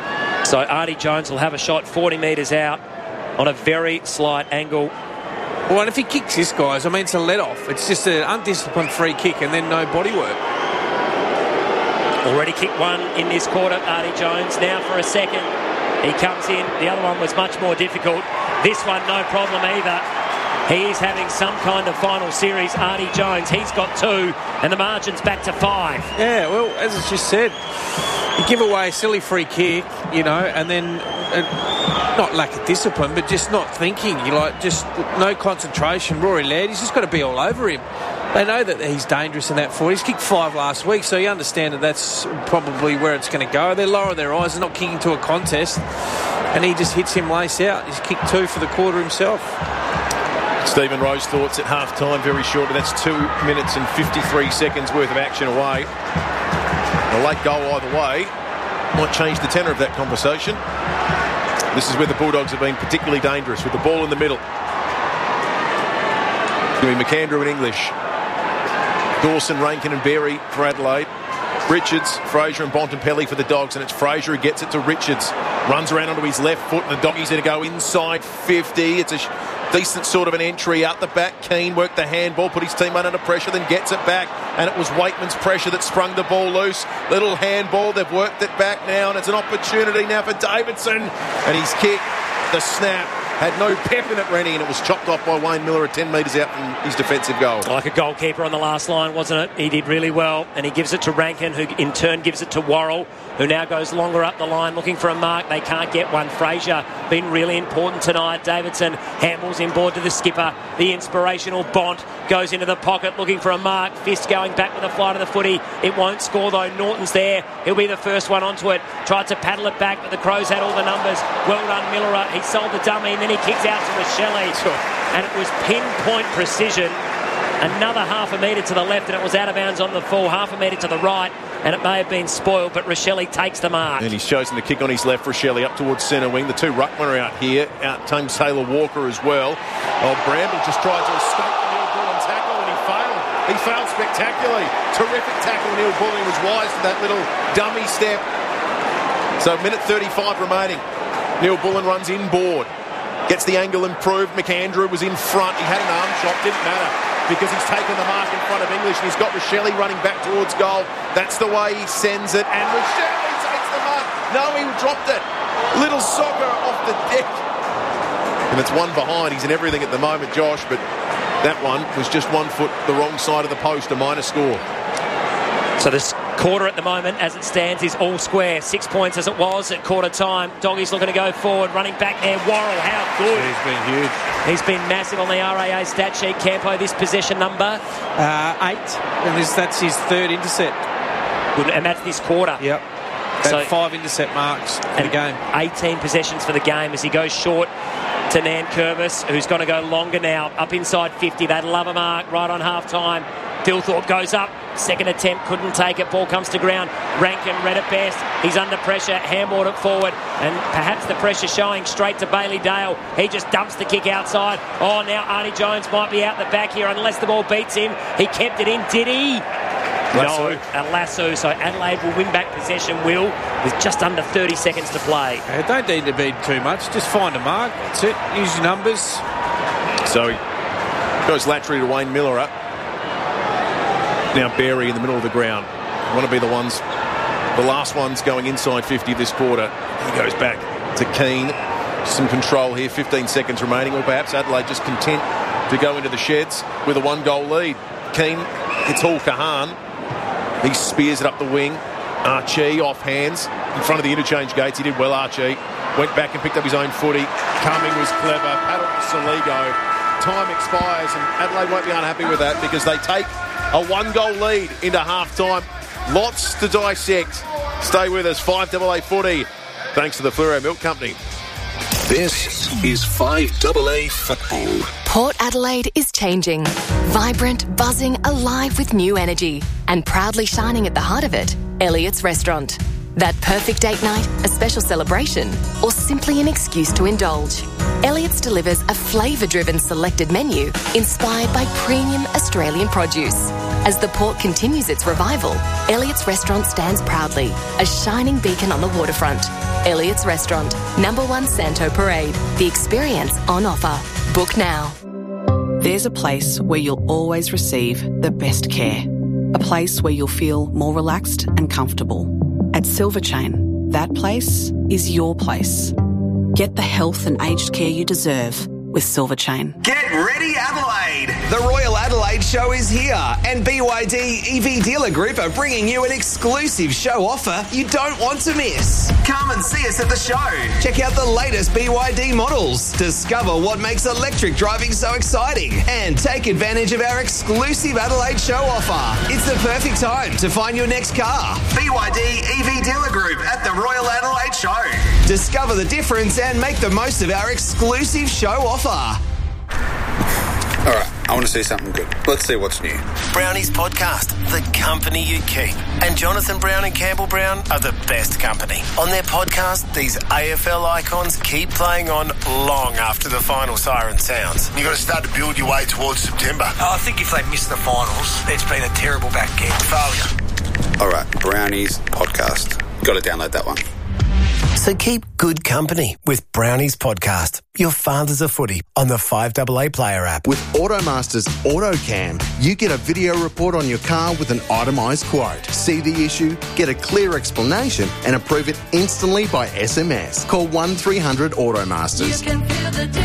So Artie Jones will have a shot 40 metres out on a very slight angle. Well, and if he kicks this, guys, I mean, it's a let-off. It's just an undisciplined free kick and then no bodywork. Already kicked one in this quarter, Artie Jones. Now for a second. He comes in. The other one was much more difficult. This one, no problem either. He is having some kind of final series, Artie Jones. He's got 2, and the margin's back to 5. Yeah, well, as I just said, you give away a silly free kick, you know, and then not lack of discipline, but just not thinking. You like just no concentration. Rory Laird, he's just got to be all over him. They know that he's dangerous in that forward. He's kicked 5 last week, so you understand that that's probably where it's going to go. They lower their eyes. They're not kicking to a contest, and he just hits him lace out. He's kicked 2 for the quarter himself. Stephen Rose thoughts at half-time, very short, but that's 2 minutes and 53 seconds worth of action away. A late goal either way might change the tenor of that conversation. This is where the Bulldogs have been particularly dangerous, with the ball in the middle. It's going to be McAndrew and English. Dawson, Rankin and Berry for Adelaide. Richards, Fraser and Bontempelli for the Dogs, and it's Fraser who gets it to Richards. Runs around onto his left foot, and the Doggies are to go inside 50. It's a decent sort of an entry out the back. Keane worked the handball, put his team under pressure, then gets it back, and it was Waitman's pressure that sprung the ball loose. Little handball, they've worked it back now, and it's an opportunity now for Davidson, and he's kicked the snap. Had no pep in it, Rennie, and it was chopped off by Wayne Miller at 10 metres out from his defensive goal. Like a goalkeeper on the last line, wasn't it? He did really well, and he gives it to Rankin, who in turn gives it to Worrell, who now goes longer up the line looking for a mark. They can't get one. Fraser been really important tonight. Davidson handballs inboard to the skipper. The inspirational Bont goes into the pocket looking for a mark. Fist going back with a fly to the footy. It won't score though. Norton's there. He'll be the first one onto it. Tried to paddle it back, but the Crows had all the numbers. Well done, Miller. He sold the dummy, and then he kicks out to Rochelle. And it was pinpoint precision. Another half a metre to the left, and it was out of bounds on the full. Half a metre to the right, and it may have been spoiled, but Rochelle takes the mark. And he's chosen to kick on his left, Rochelle up towards centre wing. The 2 ruckmen are out here. Out comes Taylor Walker as well. Bramble just tried to escape the Neil Bullen tackle, and he failed. He failed spectacularly. Terrific tackle. Neil Bullen was wise to that little dummy step. So minute 35 remaining. Neil Bullen runs inboard. Gets the angle improved. McAndrew was in front. He had an arm shot. Didn't matter, because he's taken the mark in front of English, and he's got Rochelle running back towards goal. That's the way he sends it, and Rochelle takes the mark. No, he dropped it. Little soccer off the deck. And it's one behind. He's in everything at the moment, Josh, but that one was just 1 foot the wrong side of the post, a minor score. So this quarter at the moment, as it stands, is all square. 6 points as it was at quarter time. Doggies looking to go forward, running back there. Worrell, how good. He's been huge. He's been massive on the RAA stat sheet. Campo, this possession number? 8. And that's his 3rd intercept. Good, and that's this quarter. Yep. So 5 intercept marks for the game. 18 possessions for the game as he goes short to Nankervis, who's going to go longer now. Up inside 50. They'd love a mark right on half-time. Dilthorpe goes up. Second attempt, couldn't take it. Ball comes to ground. Rankin read it best. He's under pressure. Handballed it forward. And perhaps the pressure showing straight to Bailey Dale. He just dumps the kick outside. Oh, now Artie Jones might be out the back here unless the ball beats him. He kept it in. Did he? Lasso. No, a lasso. So Adelaide will win back possession, Will, with just under 30 seconds to play. Don't need to be too much. Just find a mark. That's it. Use your numbers. So he goes laterally to Wayne Miller up. Now Berry in the middle of the ground. Want to be the last ones going inside 50 this quarter. He goes back to Keane. Some control here. 15 seconds remaining, or perhaps Adelaide just content to go into the sheds with a 1-goal lead. Keane hits Hall Kahan. He spears it up the wing. Archie off hands in front of the interchange gates. He did well, Archie. Went back and picked up his own footy. Cumming was clever. Paddled to Soligo. Time expires, and Adelaide won't be unhappy with that, because they take a 1-goal lead into half-time. Lots to dissect. Stay with us. 5AA footy. Thanks to the Fluoro Milk Company. This is 5AA football. Port Adelaide is changing. Vibrant, buzzing, alive with new energy. And proudly shining at the heart of it, Elliott's Restaurant. That perfect date night, a special celebration, or simply an excuse to indulge. Elliott's delivers a flavour-driven selected menu inspired by premium Australian produce. As the port continues its revival, Elliott's Restaurant stands proudly, a shining beacon on the waterfront. Elliott's Restaurant, #1 Santo Parade. The experience on offer. Book now. There's a place where you'll always receive the best care. A place where you'll feel more relaxed and comfortable. At Silver Chain, that place is your place. Get the health and aged care you deserve with Silver Chain. Get ready, Adelaide! The Royal Adelaide Show is here, and BYD EV Dealer Group are bringing you an exclusive show offer you don't want to miss. Come and see us at the show. Check out the latest BYD models, discover what makes electric driving so exciting, and take advantage of our exclusive Adelaide Show offer. It's the perfect time to find your next car. BYD EV Dealer Group at the Royal Adelaide Show. Discover the difference and make the most of our exclusive show offer. All right, I want to see something good. Let's see what's new. Brownie's podcast, The Company You Keep. And Jonathan Brown and Campbell Brown are the best company. On their podcast, these AFL icons keep playing on long after the final siren sounds. You've got to start to build your way towards September. I think if they miss the finals, it's been a terrible back end. Failure. All right, Brownie's podcast. Got to download that one. So keep good company with Brownie's podcast. Your father's a footy on the 5AA Player app. With Automaster's AutoCam, you get a video report on your car with an itemised quote. See the issue, get a clear explanation and approve it instantly by SMS. Call 1300 Automasters. You can feel the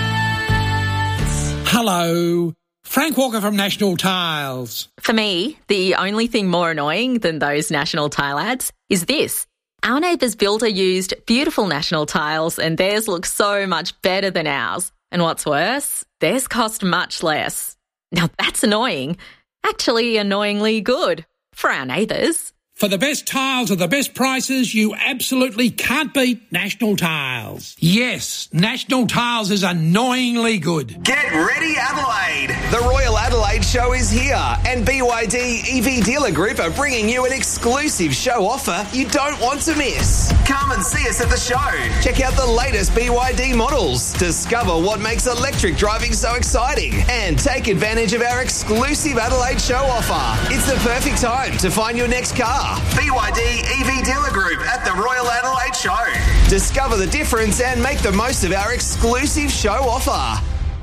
difference. Hello. Frank Walker from National Tiles. For me, the only thing more annoying than those National Tile ads is this. Our neighbour's builder used beautiful National Tiles and theirs looks so much better than ours. And what's worse, theirs cost much less. Now that's annoying. Actually annoyingly good for our neighbours. For the best tiles at the best prices, you absolutely can't beat National Tiles. Yes, National Tiles is annoyingly good. Get ready, Adelaide! The Royal Adelaide Show is here, and BYD EV Dealer Group are bringing you an exclusive show offer you don't want to miss. Come and see us at the show. Check out the latest BYD models, discover what makes electric driving so exciting, and take advantage of our exclusive Adelaide Show offer. It's the perfect time to find your next car. BYD EV Dealer Group at the Royal Adelaide Show. Discover the difference and make the most of our exclusive show offer.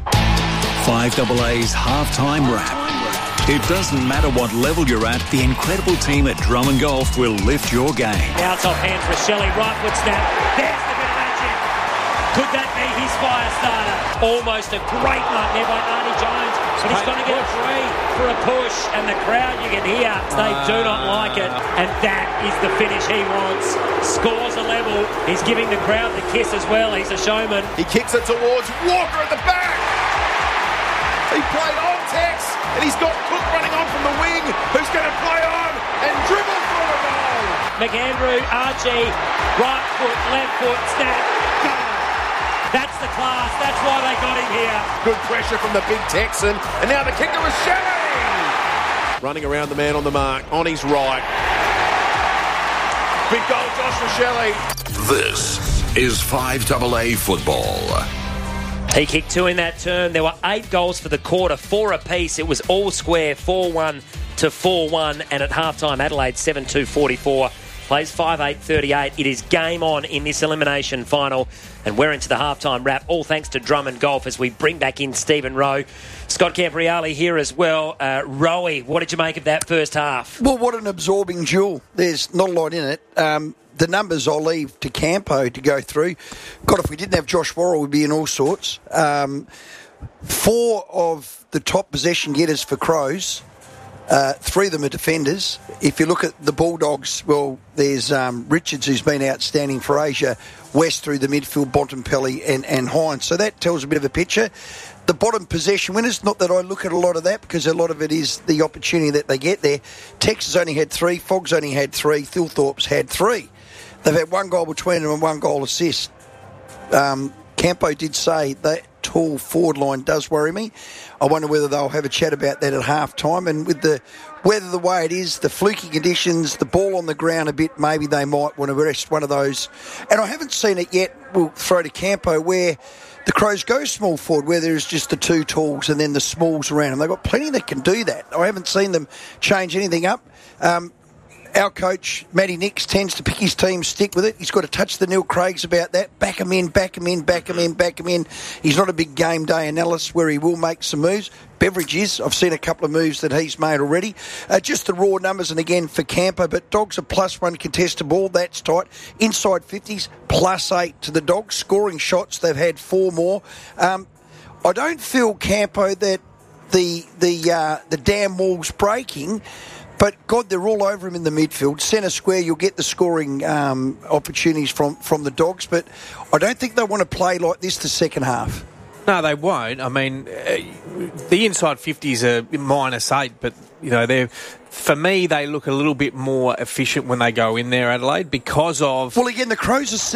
5AA's halftime wrap. It doesn't matter what level you're at, the incredible team at Drummond Golf will lift your game. Now it's off hands for Shelley. Right foot snap. There's the bit of magic. Could that be his fire starter? Almost a great night there by Arnie Jones. But he's going to get a free for a push. And the crowd, you can hear, they do not like it. And that is the finish he wants. Scores a level. He's giving the crowd the kiss as well. He's a showman. He kicks it towards Walker at the back. He played on Tex, and he's got Cook running on from the wing, who's going to play on and dribble through a goal. McAndrew, Archie, right foot, left foot, snap, goal. That's the class. That's why they got him here. Good pressure from the big Texan, and now the kicker is Shelley. Running around the man on the mark, on his right. Big goal, Joshua Shelley. This is 5AA football. He kicked two in that turn. There were 8 goals for the quarter, 4 apiece. It was all square, 4-1 to 4-1. And at halftime, Adelaide 7-2-44. Plays 5-8-38. It is game on in this elimination final. And we're into the halftime wrap, all thanks to Drummond Golf as we bring back in Stephen Rowe. Scott Campriale here as well. Rowie, what did you make of that first half? Well, what an absorbing duel. There's not a lot in it. The numbers I'll leave to Campo to go through. God, if we didn't have Josh Worrell, we'd be in all sorts. 4 of the top possession getters for Crows, 3 of them are defenders. If you look at the Bulldogs, well, there's Richards, who's been outstanding for Asia, West through the midfield, Bontempelli and Hines. So that tells a bit of a picture. The bottom possession winners, not that I look at a lot of that because a lot of it is the opportunity that they get there. Texas only had 3, Fogg's only had 3, Thilthorpe's had 3. They've had 1 goal between them and 1 goal assist. Campo did say that tall forward line does worry me. I wonder whether they'll have a chat about that at half time. And with the weather the way it is, the fluky conditions, the ball on the ground a bit, maybe they might want to rest one of those. And I haven't seen it yet, we'll throw to Campo, where the Crows go small forward, where there's just the two talls and then the smalls around them. They've got plenty that can do that. I haven't seen them change anything up. Our coach, Matty Nix, tends to pick his team, stick with it. He's got to touch the Neil Craigs about that. Back him in, back him in, back him in, back him in. He's not a big game day analyst where he will make some moves. Beveridge is. I've seen a couple of moves that he's made already. Just the raw numbers, and again for Campo, but Dogs are +1 contested ball. That's tight. Inside 50s, +8 to the Dogs. Scoring shots, they've had 4 more. I don't feel, Campo, that the dam wall's breaking. But, God, they're all over him in the midfield. Centre square, you'll get the scoring opportunities from the Dogs. But I don't think they want to play like this the second half. No, they won't. I mean, the inside 50s are -8, but, for me, they look a little bit more efficient when they go in there, Adelaide, because of... Well, again, the Crows are